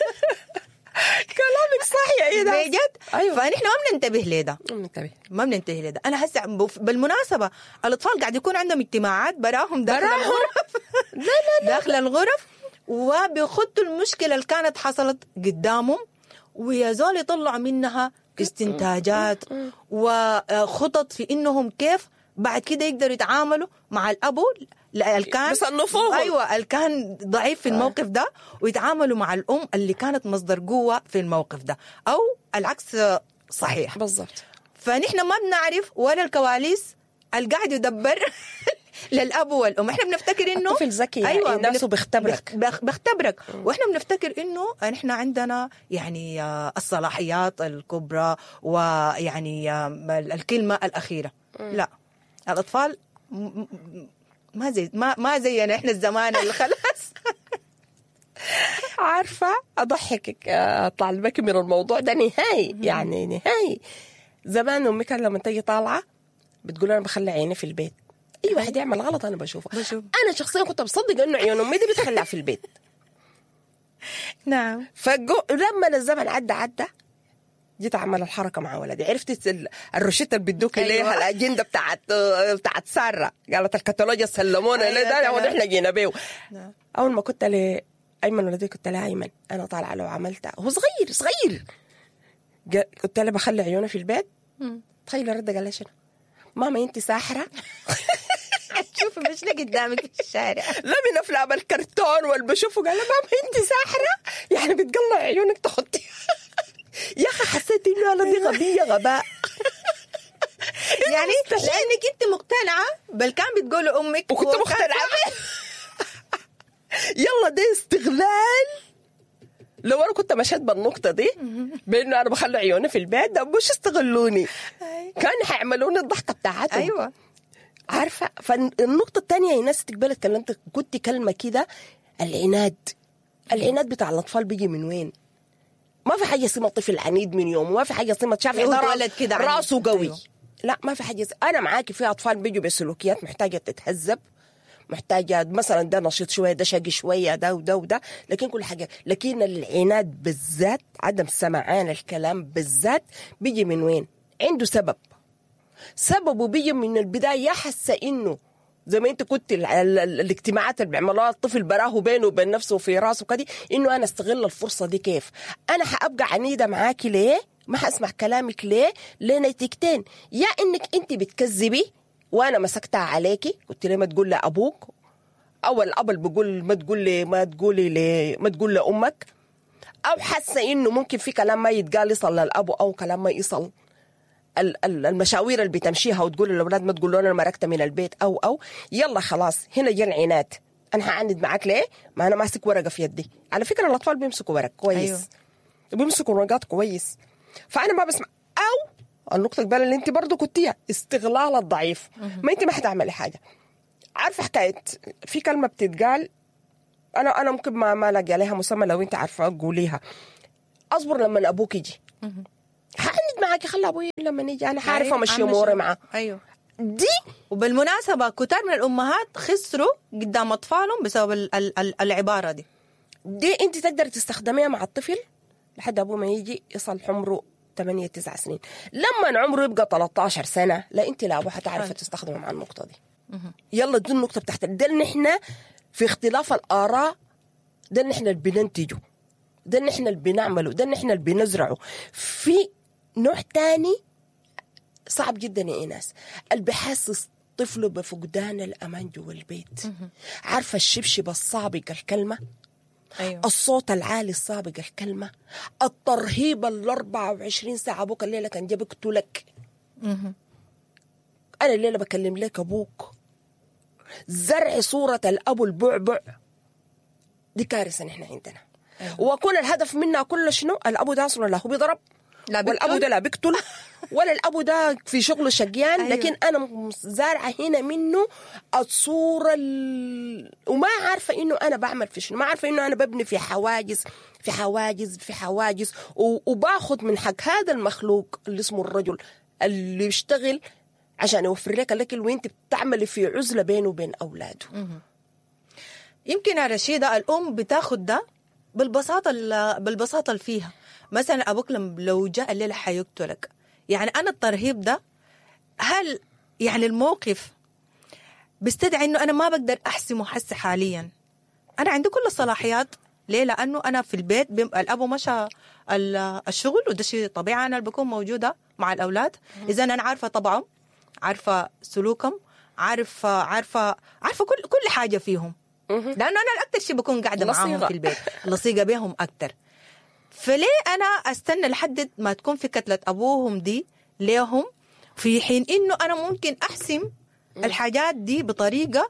كلامك صح يا إيدا
بجد.
أيوة.
فنحن ما بننتبه لده، ما بننتبه لده. أنا هسه بالمناسبة الأطفال قاعد يكون عندهم اجتماعات براهم داخل الغرف. لا داخل الغرف، وبيخطوا المشكلة اللي كانت حصلت قدامهم ويزول يطلعوا منها استنتاجات وخطط في إنهم كيف بعد كده يقدروا يتعاملوا مع الأبو الكان
بصنفوهم.
أيوة الكان ضعيف في الموقف ده، ويتعاملوا مع الأم اللي كانت مصدر قوة في الموقف ده، أو العكس صحيح
بالضبط.
فنحن ما بنعرف ولا الكواليس القاعد يدبر للأب والأم. إحنا بنفتكر إنه
الطفل ذكي، أيوة نفسه بيختبرك
وإحنا بنفتكر إنه نحن عندنا يعني الصلاحيات الكبرى ويعني الكلمة الأخيرة. لا، الأطفال ما زينا إحنا الزمان اللي خلاص.
عارفة أضحكك أطلع لك من الموضوع ده نهائي، يعني نهائي. زمان أمي كان لما تيجي طالعة بتقول أنا بخلي عيني في البيت. أي واحد يعمل غلط أنا بشوفه. أنا شخصيا كنت بصدق إنه عيون أمي دي بتخليها في البيت.
نعم.
لما الزمن عدى جيت أعمل الحركة مع ولدي، عرفت الروشتة اللي بدوك ليها الأجندة بتاعت سارة، قالت الكتالوج سلمونا ليه ده ونحن جينا بيه. أول ما كنت أيمن ولدي كنت له أيمن أنا طالعة لو عملتها، هو صغير كنت له بخلي عيونه في البيت. تخيل رد قال لي شنو؟ ماما أنت ساحرة.
شوفي مش قدامك في الشارع.
لا من أفلام الكرتون واللي بشوفه قال لي ماما أنت ساحرة، يعني بتقلع عيونك تحطي. يا أخي حسيت إنه أنا دي غبية غباء.
يعني لأنك أنت مقتنعة بل كان بتقول أمك
وكنت مقتنعة. يلا ده استغلال. لو أنا كنت مشيت بالنقطة دي بأنه أنا بخلي عيوني في البيت ده مش استغلوني، كانوا حيعملوني الضحكة بتاعتهم.
أيوة.
عارفة. فالنقطة الثانية الناس تقبلت كلمتك قلت كلمة كده، العناد بتاع الأطفال بيجي من وين؟ ما في حاجة اسمها طفل عنيد من يوم، وما في حاجة اسمها شافعي
ولد كده
راسه قوي.
أيوة.
لا ما في حاجة. أنا معاكي في أطفال بيجوا بسلوكيات محتاجة تتهذب، محتاجة مثلا ده نشيط شوية ده شقي شوية ده وده وده، لكن كل حاجة. لكن العناد بالذات عدم سمعان الكلام بالذات بيجي من وين؟ عنده سببه بيجي من البداية. يحس إنه زي ما انت كنت الاجتماعات اللي بيعملوها الطفل براه بينه وبين نفسه في راسه كده، انه انا استغل الفرصه دي كيف؟ انا حابقى عنيده معاكي ليه؟ ما حاسمع كلامك ليه؟ لنتيجتين، يا انك انت بتكذبي وانا مسكتها عليكي قلت لي ما تقول لابوك، او الاب اللي بيقول ما تقول لامك، او حاسه انه ممكن في كلام ما يتقال يصل للابو او كلام ما يصل المشاوير اللي بتمشيها وتقول للاولاد ما تقول انا مركت من البيت او يلا خلاص هنا جا العناد. انا هعند معاك ليه؟ ما انا ماسك ورقه في يدي. على فكره الاطفال بيمسكوا ورق كويس.
أيوه.
بيمسكوا ورقات كويس. فانا ما بسمع. او النقطه الثانيه اللي انت برضو كنتيها استغلال الضعيف. ما انت ما حتعملي حاجه. عارفه حكايه في كلمه بتتقال انا ممكن ما الاقي عليها مسمى، لو انت عارفه قوليها. اصبر لما ابوك يجي. هعند معاكي خلي ابوي لما يجي انا عارفه امشي اموري معاه.
ايوه
دي.
وبالمناسبه كتار من الامهات خسروا قدام اطفالهم بسبب العباره دي
انت تقدر تستخدميها مع الطفل لحد ابوه ما يجي يصل عمره 8-9 سنين. لما عمره يبقى 13 سنه لا انت لا ابوه حتعرف تستخدمه مع النقطه دي. يلا دي النقطه بتاعت ده اللي احنا في اختلاف الاراء، ده اللي احنا اللي بننتجه، ده اللي احنا اللي بنعمله، ده اللي احنا اللي بنزرعه. في نوع تاني صعب جدا يا ايناس، اللي بحسس طفله بفقدان الامان جوا البيت. عارفه الشبشب السابق الكلمه،
أيوه.
الصوت العالي السابق الكلمه، الترهيب 24 ساعه ابوك الليله كان جاب قتلك. انا الليله بكلم لك ابوك. زرع صوره الاب البعبع دي كارثه نحن عندنا. وكون الهدف منها كل شنو؟ الابو ده اصلا لا هو بيضرب والابو ده لا بيقتل ولا الابو ده في شغله شقيان.
أيوه.
لكن انا زارعه هنا منه الصوره وما عارفه انه انا بعمل في شنو، ما عارفه انه انا ببني في حواجز في حواجز في حواجز، وباخذ من حق هذا المخلوق اللي اسمه الرجل اللي بيشتغل عشان يوفر لك الاكل وانت بتعملي في عزله بينه وبين اولاده.
يمكن يا رشيدة الأم بتاخد ده بالبساطة اللي فيها. مثلا أبوك لو جاء الليلة حيقتلك، يعني أنا الترهيب ده هل يعني الموقف بيستدعي إنه أنا ما بقدر أحسمه حسي حاليا؟ أنا عندي كل الصلاحيات. ليه؟ لأنه أنا في البيت الأبو مشى الشغل وده شيء طبيعي، أنا اللي بكون موجودة مع الأولاد. إذا أنا عارفة طبعهم، عارفة سلوكهم، عارفة كل حاجة فيهم، لأنه أنا الأكتر شيء بكون قاعدة معاهم في البيت، لصيقة بيهم أكتر. فليه أنا أستنى لحد ما تكون في كتلة أبوهم دي ليهم، في حين إنه أنا ممكن أحسم الحاجات دي بطريقة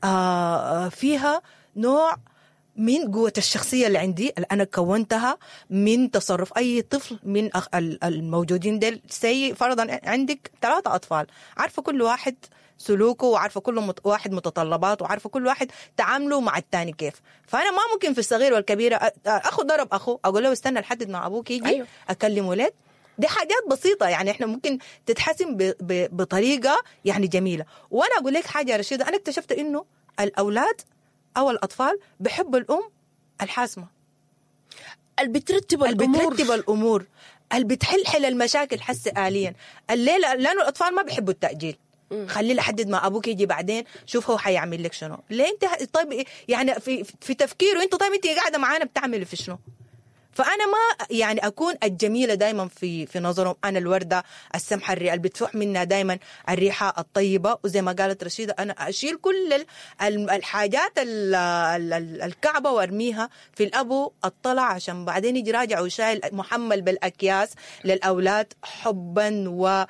فيها نوع من قوة الشخصية اللي عندي اللي أنا كونتها من تصرف أي طفل من الموجودين ديل. فرضا عندك 3 أطفال، عارفة كل واحد سلوكه وعارفة كل واحد متطلبات وعارفة كل واحد تعامله مع التاني كيف. فأنا ما ممكن في الصغير والكبيرة أخو ضرب أخو أقول له استنى لحد ما أبوك يجي. أيوه. أكلمه لك. دي حاجات بسيطة يعني إحنا ممكن تتحسم بطريقة يعني جميلة. وأنا أقول لك حاجة يا رشيدة، أنا اكتشفت إنه الأولاد أو الأطفال بحبوا الأم الحاسمة اللي بترتب الأمور اللي بتحل المشاكل حس آليا الليلة، لأنه الأطفال ما بيحبوا التأجيل. خليه لحد ما أبوك يجي بعدين شوف هو حيعمل لك شنو. ليه أنت طيب يعني في تفكيره أنت طيب أنت قاعدة معانا بتعملي في شنو؟ فأنا ما يعني أكون الجميلة دايما في نظرهم، أنا الوردة السمحة اللي بتفوح منها دايما الريحة الطيبة. وزي ما قالت رشيدة أنا أشيل كل الحاجات الكعبة وارميها في الأبو الطلع عشان بعدين يجي راجع وشايل محمل بالأكياس للأولاد حبا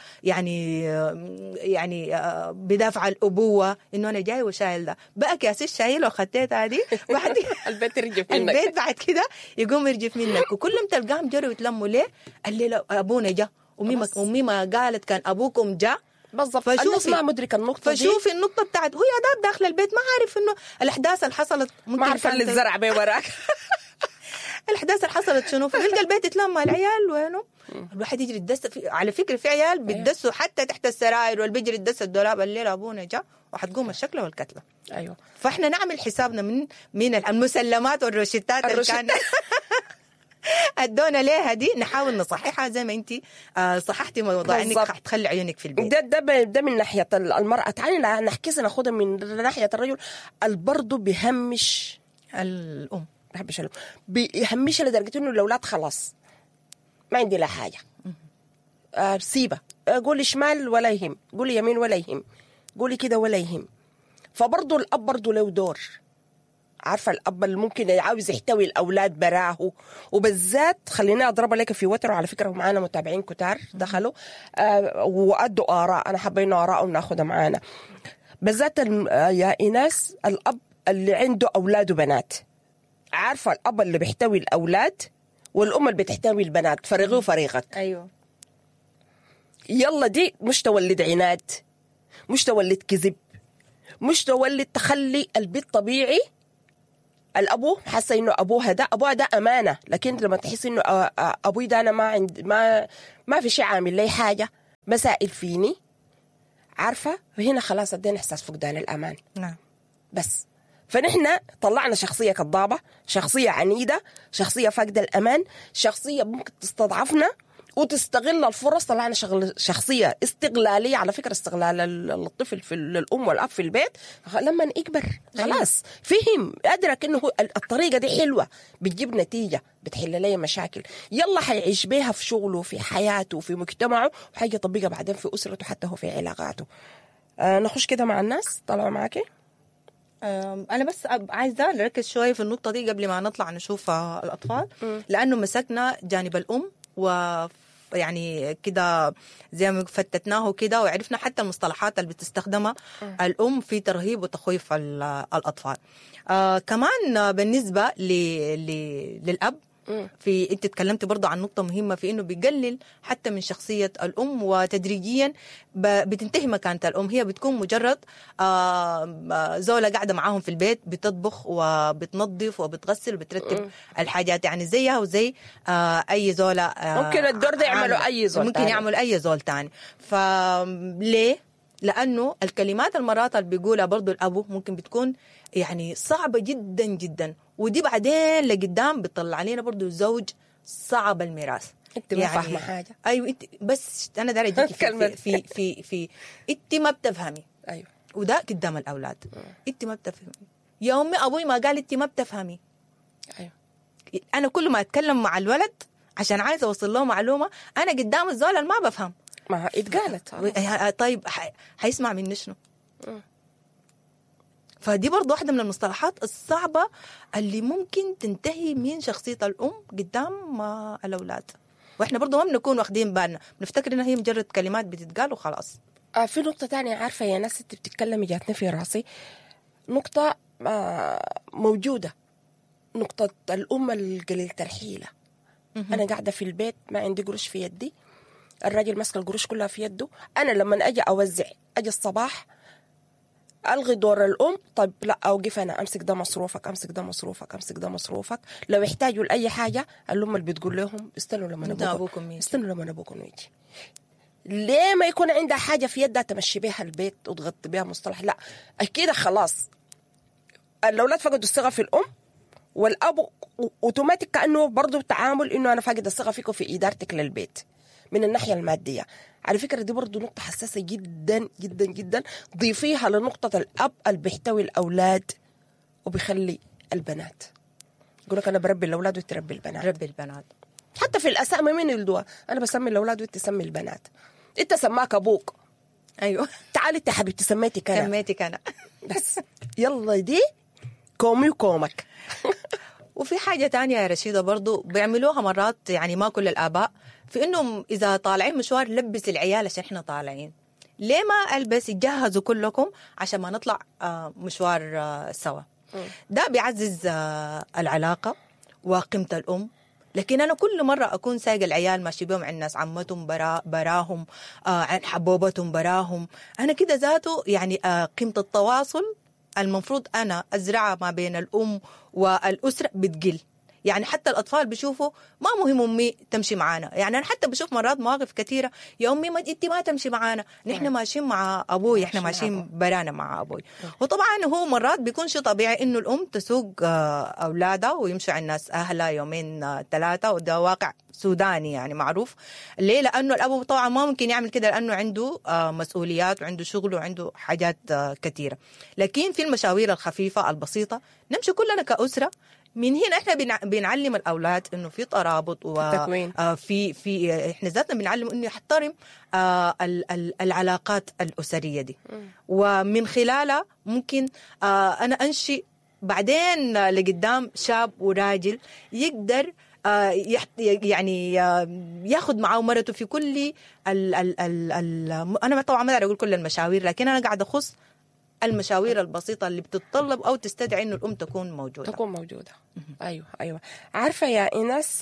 ويعني بدافع الأبوة إنه أنا جاي وشايل ده بأكياس الشايل وخديت هذه بعد
البيت يرجف منك.
البيت بعد كده يقوم يرجف منك. وكلهم تلقاهم جروا يتلموا ليه الليلة أبونا جا ومي ما قالت كان أبوكم جا
بالضبط. الناس ما مدرك النقطة دي.
فشوفي النقطة بتاعت هو يا داخل البيت ما عارف إنه الأحداث اللي حصلت
ما عارفة اللي الزرع بيه وراك
الأحداث اللي حصلت شنو. فبيلقى البيت يتلمى العيال وينه الواحد يجري يتدس على فكرة في عيال بيتدسوا حتى تحت السراير والبيجري يتدس الدولاب الليلة أبونا جا وحتقوم الشكلة والكتلة.
أيوة.
فإحنا نعمل حسابنا من المسلمات والروشتات اللي كان ادونا ليها دي نحاول نصححها زي ما انت صححتي موضوع انك حتخلي عيونك في البيت.
ده من ناحيه المراه. تعالي نحكي ناخذها من ناحيه الرجل. برضه بيهمش
الام
بيهمش لدرجه انه الاولاد خلاص ما عندي لا حاجه سيبه قولي شمال ولا يهم، قولي يمين ولا يهم، قولي كده ولا يهم. فبرضه الاب برضه له دور. عارفة الأب اللي ممكن عاوز يحتوي الأولاد براه، وبالذات خليني أضرب لك في وتر، وعلى فكرة معانا متابعين كتار دخلوا وأدوا آراء، أنا حابة إنه آراء وناخدها معانا. بالذات يا إيناس الأب اللي عنده أولاد وبنات، عارفة الأب اللي بيحتوي الأولاد والأم اللي بتحتوي البنات، فريقه وفريقك.
أيوه.
يلا دي مش تولد عناد، مش تولد كذب، مش تولد تخلي البيت طبيعي. الأبو حاسة إنه أبوها ده أمانة، لكن لما تحس إنه أبوي ده أنا ما في شيء عامل لي حاجة، مسائل فيني، عارفة، وهنا خلاص ادينا إحساس فقدان الأمان.
نعم.
بس فنحن طلعنا شخصية كضابة، شخصية عنيدة، شخصية فاقدة الأمان، شخصية ممكن تستضعفنا وتستغل الفرص. طلعنا شخصية استغلالية. على فكرة استغلال الطفل في الأم والأب في البيت لما يكبر خلاص فهم أدرك إنه الطريقة دي حلوة، بتجيب نتيجة، بتحل لي مشاكل، يلا حيعيش بيها في شغله، في حياته، في مجتمعه، وحاجة طبيقة بعدين في أسرته حتى هو في علاقاته. نخش كده مع الناس. طلعوا معاكي.
أنا بس عايزة نركز شوية في النقطة دي قبل ما نطلع نشوف الأطفال، لأنه مسكنا جانب الأم ويعني كده زي ما فتتناه كده، وعرفنا حتى المصطلحات اللي بتستخدمها الأم في ترهيب وتخويف الأطفال. كمان بالنسبة للأب، في انت تكلمت برضو عن نقطة مهمة في انه بيقلل حتى من شخصية الام، وتدريجيا بتنتهي مكانة الام، هي بتكون مجرد زولة قاعدة معاهم في البيت بتطبخ وبتنظف وبتغسل وبترتب الحاجات، يعني زيها وزي اي زولة.
ممكن الدور ده يعملوا اي زول
ممكن يعملوا اي زول تاني. فليه؟ لأنه الكلمات المرات اللي بيقولها برضو الأبو ممكن بتكون يعني صعبة جدا جدا، ودي بعدين لقدام بتطلع علينا برضو زوج صعب الميراث.
انت ما يعني فاهمة حاجة.
أيوة انت بس أنا داري أجيكي في انت ما بتفهمي.
أيوة.
وده قدام الأولاد. انت ما بتفهمي يا أمي، أبوي ما قال انت ما بتفهمي.
أيوة.
أنا كل ما أتكلم مع الولد عشان عايزة أوصل له معلومة، أنا قدام الزول اللي ما بفهم،
ما اتقالت.
طيب حيسمع مني شنو؟ فدي برضو واحدة من المصطلحات الصعبة اللي ممكن تنتهي من شخصية الأم قدام الأولاد، وإحنا برضو ما بنكون واخدين بالنا، بنفتكر إنها هي مجرد كلمات بتتقال وخلاص.
في نقطة تانية عارفة يا ناس انت بتتكلمي جاتني في راسي، نقطة موجودة، نقطة الأم القليلة الحيلة. أنا قاعدة في البيت ما عندي قروش في يدي، الراجل ماسك القروش كلها في يده، أنا لما أجي أوزع أجي الصباح ألغي دور الأم، طيب لا أوقف أنا، أمسك ده مصروفك، أمسك ده مصروفك، أمسك ده مصروفك، لو يحتاجوا لأي حاجة الأم اللي بتقول لهم استنوا لما أبوكم يجي، استنوا لما أبوكم يجي. ليه ما يكون عندها حاجة في يدها تمشي بها البيت وتغطي بها مصطلح؟ لا أكيد خلاص الأولاد فقدوا الثقة في الأم، والأب أوتوماتيك كأنه برضو تعامل إنه أنا فاقد الثقة فيكم في إدارتك للبيت من الناحية المادية. على فكرة دي برضو نقطة حساسة جدا جدا جدا، ضيفيها لنقطة الأب اللي بيحتوي الأولاد وبيخلي البنات. يقول لك أنا بربي الأولاد وتربي البنات.
ربي البنات
حتى في الأسامي من يلدوها، أنا بسمي الأولاد وأنت تسمي البنات. أنت سماك أبوك،
أيوة
تعالي أنت حبيبتي سميتك أنا،
سميتك أنا
بس يلا دي كومي وكومك.
وفي حاجة تانية يا رشيدة برضو بيعملوها مرات، يعني ما كل الآباء، في إنهم إذا طالعين مشوار لبس العيال عشان إحنا طالعين، ليه ما ألبس يجهزوا كلكم عشان ما نطلع مشوار سوا. ده بيعزز العلاقة وقيمة الأم. لكن أنا كل مرة أكون سايق العيال ماشي بهم عند ناس عمتهم براهم، عن حبوبتهم براهم، أنا كده ذاته يعني قيمة التواصل المفروض أنا أزرعها ما بين الأم والأسرة بتقل. يعني حتى الأطفال بيشوفوا ما مهم أمي تمشي معانا، يعني أنا حتى بشوف مرات مواقف كثيرة يا أمي ما أنت ما تمشي معانا، نحن ماشيين مع أبوي، إحنا ماشيين برانا مع أبوي. وطبعا هو مرات بيكون شيء طبيعي إنه الأم تسوق أولادها ويمشي عند الناس أهلها يومين ثلاثة، وده واقع سوداني يعني معروف. ليه؟ لأنه الأب طبعا ما ممكن يعمل كده لأنه عنده مسؤوليات وعنده شغل وعنده حاجات كثيرة. لكن في المشاوير الخفيفة البسيطة نمشي كلنا كأسرة. من هنا احنا بنعلم الاولاد انه في ترابط في احنا ذاتنا بنعلم انه يحترم العلاقات الاسريه دي، ومن خلالها ممكن انا انشئ بعدين لقدام شاب وراجل يقدر يعني ياخذ معه مرته في كل انا طبعا ما اقدر اقول كل المشاوير، لكن انا قاعده اخص المشاوير البسيطه اللي بتتطلب او تستدعي انه الام تكون موجوده.
ايوه عارفه يا ايناس،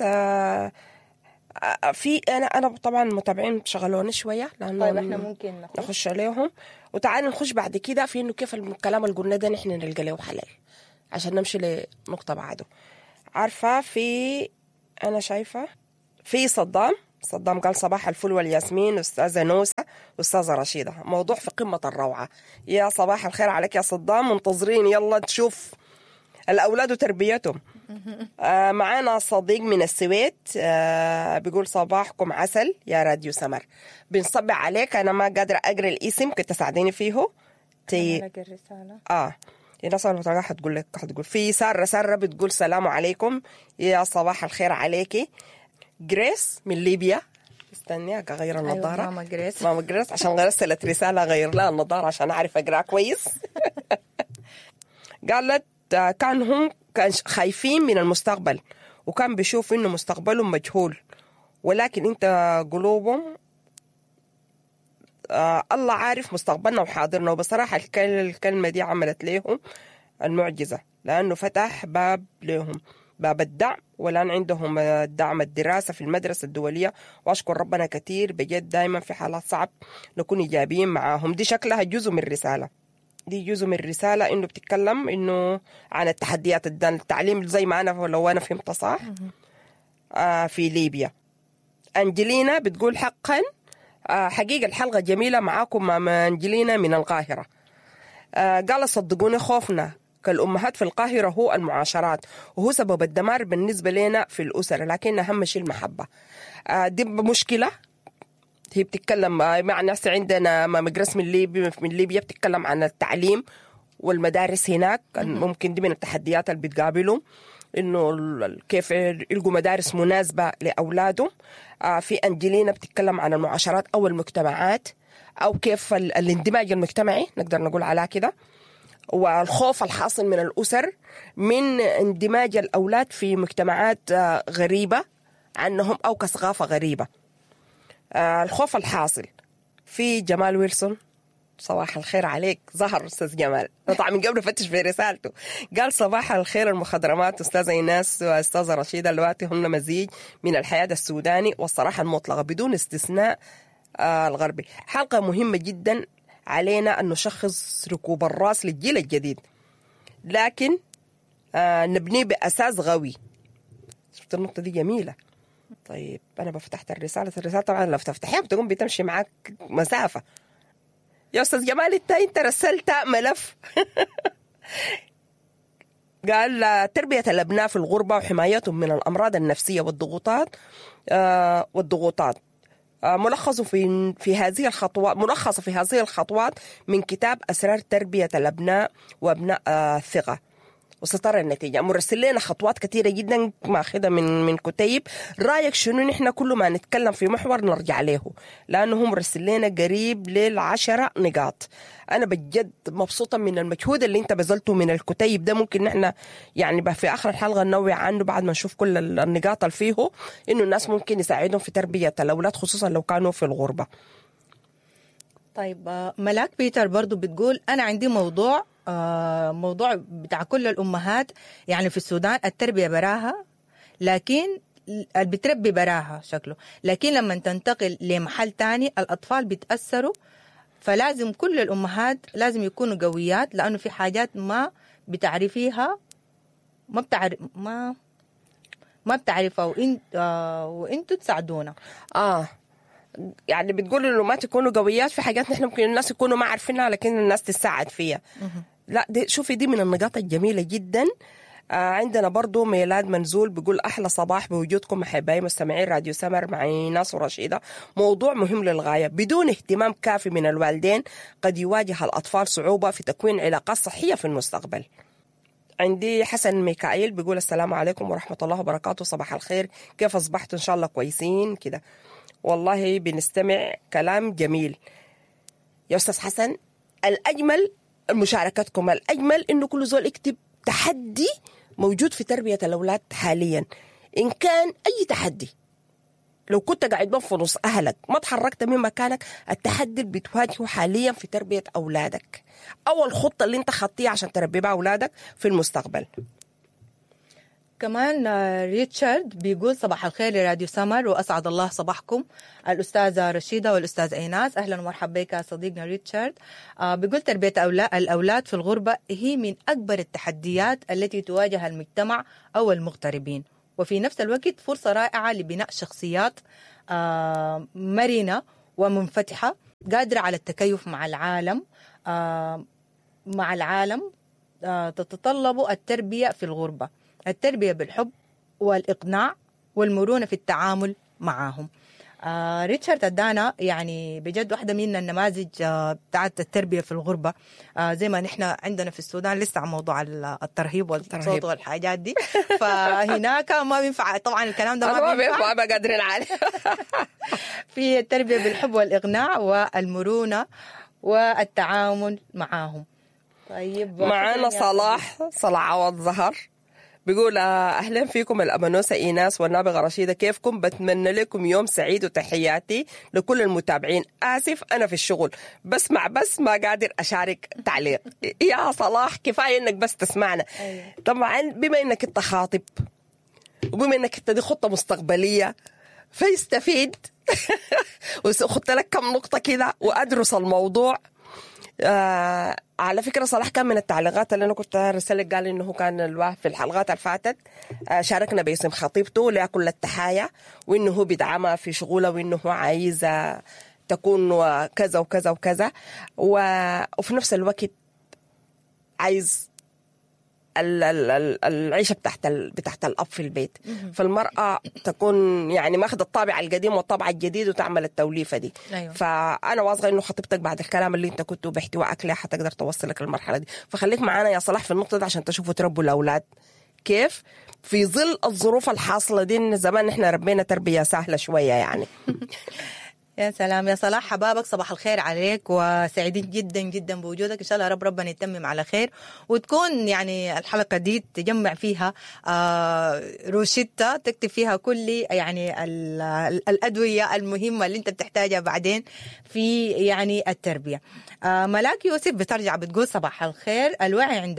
في انا طبعا متابعين شغلوني شويه لانه
طيب احنا ممكن
نخش عليهم، وتعالي نخش بعد كده في انه كيف الكلام اللي قلنا ده نحن نلقى له حلال عشان نمشي لنقطه بعده. عارفه أنا شايفة في صدام قال صباح الفل والياسمين، أستاذة نوسة، أستاذة رشيدة، موضوع في قمة الروعة. يا صباح الخير عليك يا صدام، منتظرين يلا تشوف الأولاد وتربيتهم. معانا صديق من السويد بيقول صباحكم عسل يا راديو سمر، بنصبع عليك. أنا ما قادرة أقرأ الاسم، كنت تساعديني فيه الرسالة. الناس المتابعة هتقول في سارة بتقول سلام عليكم يا صباح الخير عليكي. جريس من ليبيا، استني أغير النظارة.
أيوة
ماما جريس عشان غرست رسالة أغير لها النظارة عشان أعرف أقرأ كويس. قالت كان خايفين من المستقبل، وكان بيشوف إنه مستقبلهم مجهول، ولكن أنت قلوبهم الله عارف مستقبلنا وحاضرنا. وبصراحة الكلمة دي عملت لهم المعجزة، لأنه فتح باب لهم، باب الدعم، والآن عندهم الدعم الدراسة في المدرسة الدولية. وأشكر ربنا كتير بجد، دايما في حالات صعب نكون إيجابيين معاهم. دي شكلها جزء من الرسالة، إنه بتتكلم إنه عن التحديات التعليم زي ما أنا لو أنا فهمت صح. في ليبيا أنجلينا بتقول حقا حقيقة الحلقة جميلة معاكم مع أنجلينا من القاهرة. قال صدقوني خوفنا كالأمهات في القاهرة هو المعاشرات، وهو سبب الدمار بالنسبة لنا في الأسر، لكن أهم شيء المحبة. دي مشكلة هي بتتكلم مع ناس عندنا مدرسة من ليبيا بتتكلم عن التعليم والمدارس هناك. ممكن دي من التحديات اللي بتقابلهم، إنه كيف يلقوا مدارس مناسبة لأولادهم. في أنجلينا بتتكلم عن المعاشرات أو المجتمعات، أو كيف الاندماج المجتمعي نقدر نقول على كده، والخوف الحاصل من الأسر من اندماج الأولاد في مجتمعات غريبة عنهم أو كثقافة غريبة. الخوف الحاصل في جمال ويلسون، صباح الخير عليك، ظهر أستاذ جمال طبعا من قبل فتش في رسالته. قال صباح الخير المخضرمات أستاذة إيناس وأستاذة رشيدة، اللواتي هم مزيج من الحياة السوداني والصراحة المطلقة بدون استثناء الغربي. حلقة مهمة جدا علينا أن نشخص ركوب الراس للجيل الجديد، لكن نبنيه بأساس غوي. شفت النقطة دي جميلة. طيب أنا بفتحت الرسالة طبعا لو تفتحيها بتقوم بتمشي معاك مسافة. يا أستاذ جمال أنت رسلت ملف. قال تربية الأبناء في الغربة وحمايتهم من الأمراض النفسية والضغوطات ملخصة في هذه الخطوات من كتاب أسرار تربية الأبناء وأبناء الثقة، وسترى النتيجة. مرسل لنا خطوات كثيرة جدا ماخذة من كتيب. رأيك شنو؟ نحن كل ما نتكلم في محور نرجع له، لأنه هم مرسل لنا قريب ل10 نقاط. أنا بجد مبسوطة من المجهود اللي انت بذلته من الكتيب ده. ممكن نحن يعني في آخر الحلقة ننوع عنه بعد ما نشوف كل النقاط اللي فيه، إنه الناس ممكن يساعدهم في تربية الأولاد خصوصا لو كانوا في الغربة.
طيب ملاك بيتر برضو بتقول أنا عندي موضوع بتاع كل الأمهات، يعني في السودان التربية براها، لكن بتربي براها شكله، لكن لما تنتقل لمحل تاني الأطفال بيتأثروا. فلازم كل الأمهات لازم يكونوا قويات، لأنه في حاجات ما بتعرفيها ما بتعرفها وانتوا تساعدونا.
يعني بتقول انه ما تكونوا قويات في حاجات نحن ممكن الناس يكونوا ما عارفينها لكن الناس تساعد فيها. لا شوفي دي من النقاط الجميلة جدا. عندنا برضو ميلاد منزول بيقول أحلى صباح بوجودكم أحبائي مستمعين راديو سمر مع ناس ورشيدة. موضوع مهم للغاية، بدون اهتمام كافي من الوالدين قد يواجه الأطفال صعوبة في تكوين علاقات صحية في المستقبل. عندي حسن ميكائيل بيقول السلام عليكم ورحمة الله وبركاته، صباح الخير، كيف أصبحتوا؟ إن شاء الله كويسين كده. والله بنستمع كلام جميل يا أستاذ حسن. الأجمل مشاركتكم، الأجمل إنه كل زول يكتب تحدي موجود في تربية الأولاد حاليا. إن كان أي تحدي، لو كنت قاعد في نص أهلك ما تحركت من مكانك، التحدي اللي بتواجهه حاليا في تربية أولادك أو الخطة اللي انت خطيها عشان تربي بها أولادك في المستقبل.
كمان ريتشارد بيقول صباح الخير لراديو سمر وأسعد الله صباحكم الأستاذة رشيدة والأستاذ إيناس. أهلا ومرحبا بك يا صديقنا ريتشارد. بيقول تربية الأولاد في الغربة هي من أكبر التحديات التي تواجه المجتمع أو المغتربين، وفي نفس الوقت فرصة رائعة لبناء شخصيات مرنة ومنفتحة قادرة على التكيف مع العالم. تتطلب التربية في الغربة التربية بالحب والإقناع والمرونة في التعامل معهم. ريتشارد ادانا يعني بجد واحدة من النماذج بتاعت التربية في الغربة، زي ما نحن عندنا في السودان لسه عن موضوع الترهيب والصوت والحاجات دي، فهناك ما بينفع طبعا الكلام ده
ما بينفع ما قادرين عليه.
في التربية بالحب والإقناع والمرونة والتعامل معهم. طيب
معانا صلاح عوض ظهر بيقول أهلا فيكم الأمانوسة إيناس والنابغة رشيدة، كيفكم؟ بتمنى لكم يوم سعيد وتحياتي لكل المتابعين. آسف أنا في الشغل بسمع بس ما قادر أشارك تعليق. يا صلاح كفاية إنك بس تسمعنا. طبعا بما إنك أنت خاطب وبما إنك أنت دي خطة مستقبلية فيستفيد وخدت لك كم نقطة كده وأدرس الموضوع. على فكرة صلاح كان من التعليقات اللي أنا كنت رسالك، قال إنه كان في الحلقات الفاتت شاركنا باسم خطيبته لها كل التحايا، وإنه هو بيدعمها في شغوله، وإنه هو عايز تكون كذا وكذا وكذا، وفي نفس الوقت عايز العيشة بتاعت الأب في البيت. فالمرأة تكون يعني ماخذ الطابع القديم والطابع الجديد وتعمل التوليفة دي.
أيوة.
فأنا واثقة إنه خطيبتك بعد الكلام اللي أنت كنت باحتوائك لها حتقدر توصلك المرحلة دي. فخليك معانا يا صلاح في النقطة دي عشان تشوفوا تربوا الأولاد كيف في ظل الظروف الحاصلة دي. إن زمان إحنا ربينا تربية سهلة شوية يعني.
يا سلام يا صلاح، حبابك صباح الخير عليك وسعيدين جدا جدا بوجودك. إن شاء الله ربنا يتمم على خير وتكون يعني الحلقة دي تجمع فيها روشتة تكتب فيها كل يعني الأدوية المهمة اللي أنت بتحتاجها بعدين في يعني التربية. ملاك يوسف بترجع بتقول صباح الخير، الوعي عند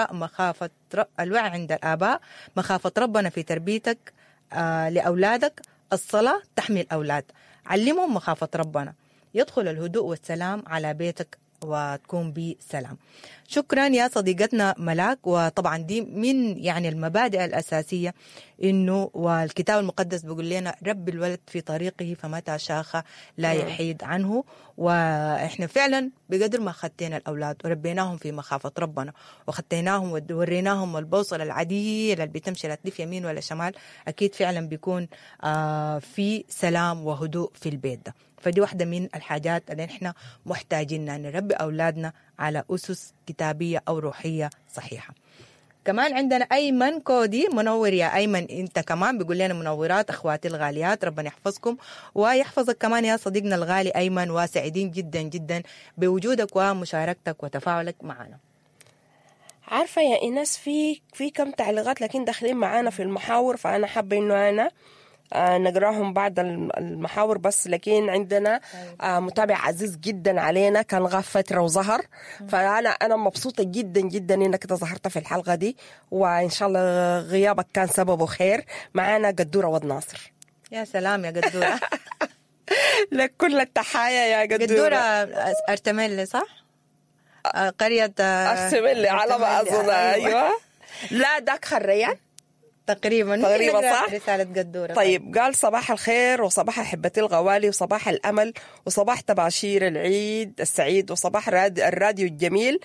الآباء مخافة ربنا في تربيتك لأولادك. الصلاة تحمي الأولاد، علمهم مخافة ربنا، يدخل الهدوء والسلام على بيتك وتكون بسلام. شكرا يا صديقتنا ملاك. وطبعا دي من يعني المبادئ الأساسية، إنه والكتاب المقدس بيقول لنا رب الولد في طريقه فمتى شاخ لا يحيد عنه. وإحنا فعلا بقدر ما خدتنا الأولاد وربيناهم في مخافة ربنا وخدتيناهم ووريناهم البوصلة العديلة اللي بتمشي لا تلف يمين ولا شمال، أكيد فعلا بيكون في سلام وهدوء في البيت ده. فدي واحدة من الحاجات اللي احنا محتاجين نربي أولادنا على أسس كتابية أو روحية صحيحة. كمان عندنا أيمن كودي، منور يا أيمن أنت كمان، بيقول لنا منورات أخواتي الغاليات، ربنا يحفظكم ويحفظك كمان يا صديقنا الغالي أيمن، وسعيدين جدا جدا بوجودك ومشاركتك وتفاعلك معنا.
عارفة يا إيناس في كم تعليقات لكن داخلين معانا في المحاور، فأنا حابة إنه أنا نقراهم بعد المحاور بس. لكن عندنا متابع عزيز جدا علينا كان غاب فترة وظهر، فأنا مبسوطة جدا جدا إنك ظهرت في الحلقة دي، وإن شاء الله غيابك كان سببه خير. معانا قدورة ودناصر.
يا سلام يا قدورة.
لك كل التحايا يا
قدورة أرتملي صح؟ قرية
أرتملي على ما أظن. أيوة لا داك خريان
تقريبا
صح؟
رسالة قدورة.
طيب قال صباح الخير وصباح أحبتي الغوالي وصباح الأمل وصباح تباشير العيد السعيد وصباح الراديو الجميل.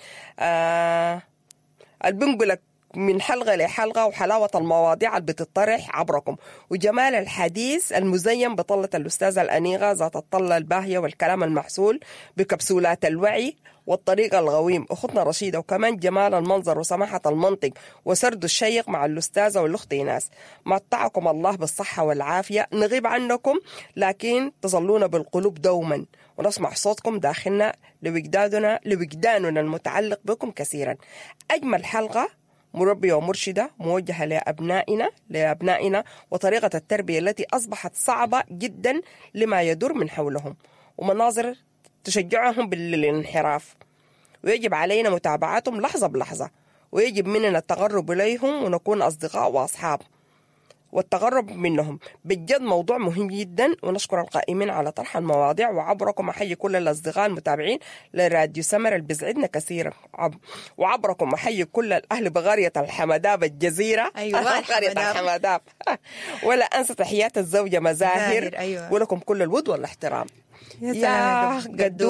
البنقلك من حلقة لحلقة وحلاوة المواضيع اللي بتطرح عبركم وجمال الحديث المزين بطلة الأستاذة الأنيغة ذات الطلة الباهية والكلام المحسول بكبسولات الوعي والطريقة الغويم أختنا رشيدة، وكمان جمال المنظر وسماحة المنطق وسرد الشيق مع الأستاذة والأخت إيناس. متعكم الله بالصحة والعافية، نغيب عنكم لكن تظلون بالقلوب دوما ونسمع صوتكم داخلنا لوجداننا المتعلق بكم كثيرا. أجمل حلقة مربية ومرشدة موجهة لأبنائنا وطريقة التربية التي أصبحت صعبة جدا لما يدور من حولهم، ومناظر تشجعهم بالانحراف، ويجب علينا متابعتهم لحظة بلحظة، ويجب مننا التقرب إليهم ونكون أصدقاء وأصحاب والتقرب منهم. بجد موضوع مهم جدا، ونشكر القائمين على طرح المواضيع. وعبركم أحيي كل الأصدقاء المتابعين لراديو سمر اللي بيسعدنا كثيرا، وعبركم أحيي كل الأهل بقرية الحمداب الجزيرة.
أيوة
قرية الحمداب. ولا أنسى تحيات الزوجة مزاهر.
أيوة.
ولكم كل الود والاحترام.
يا قدوس.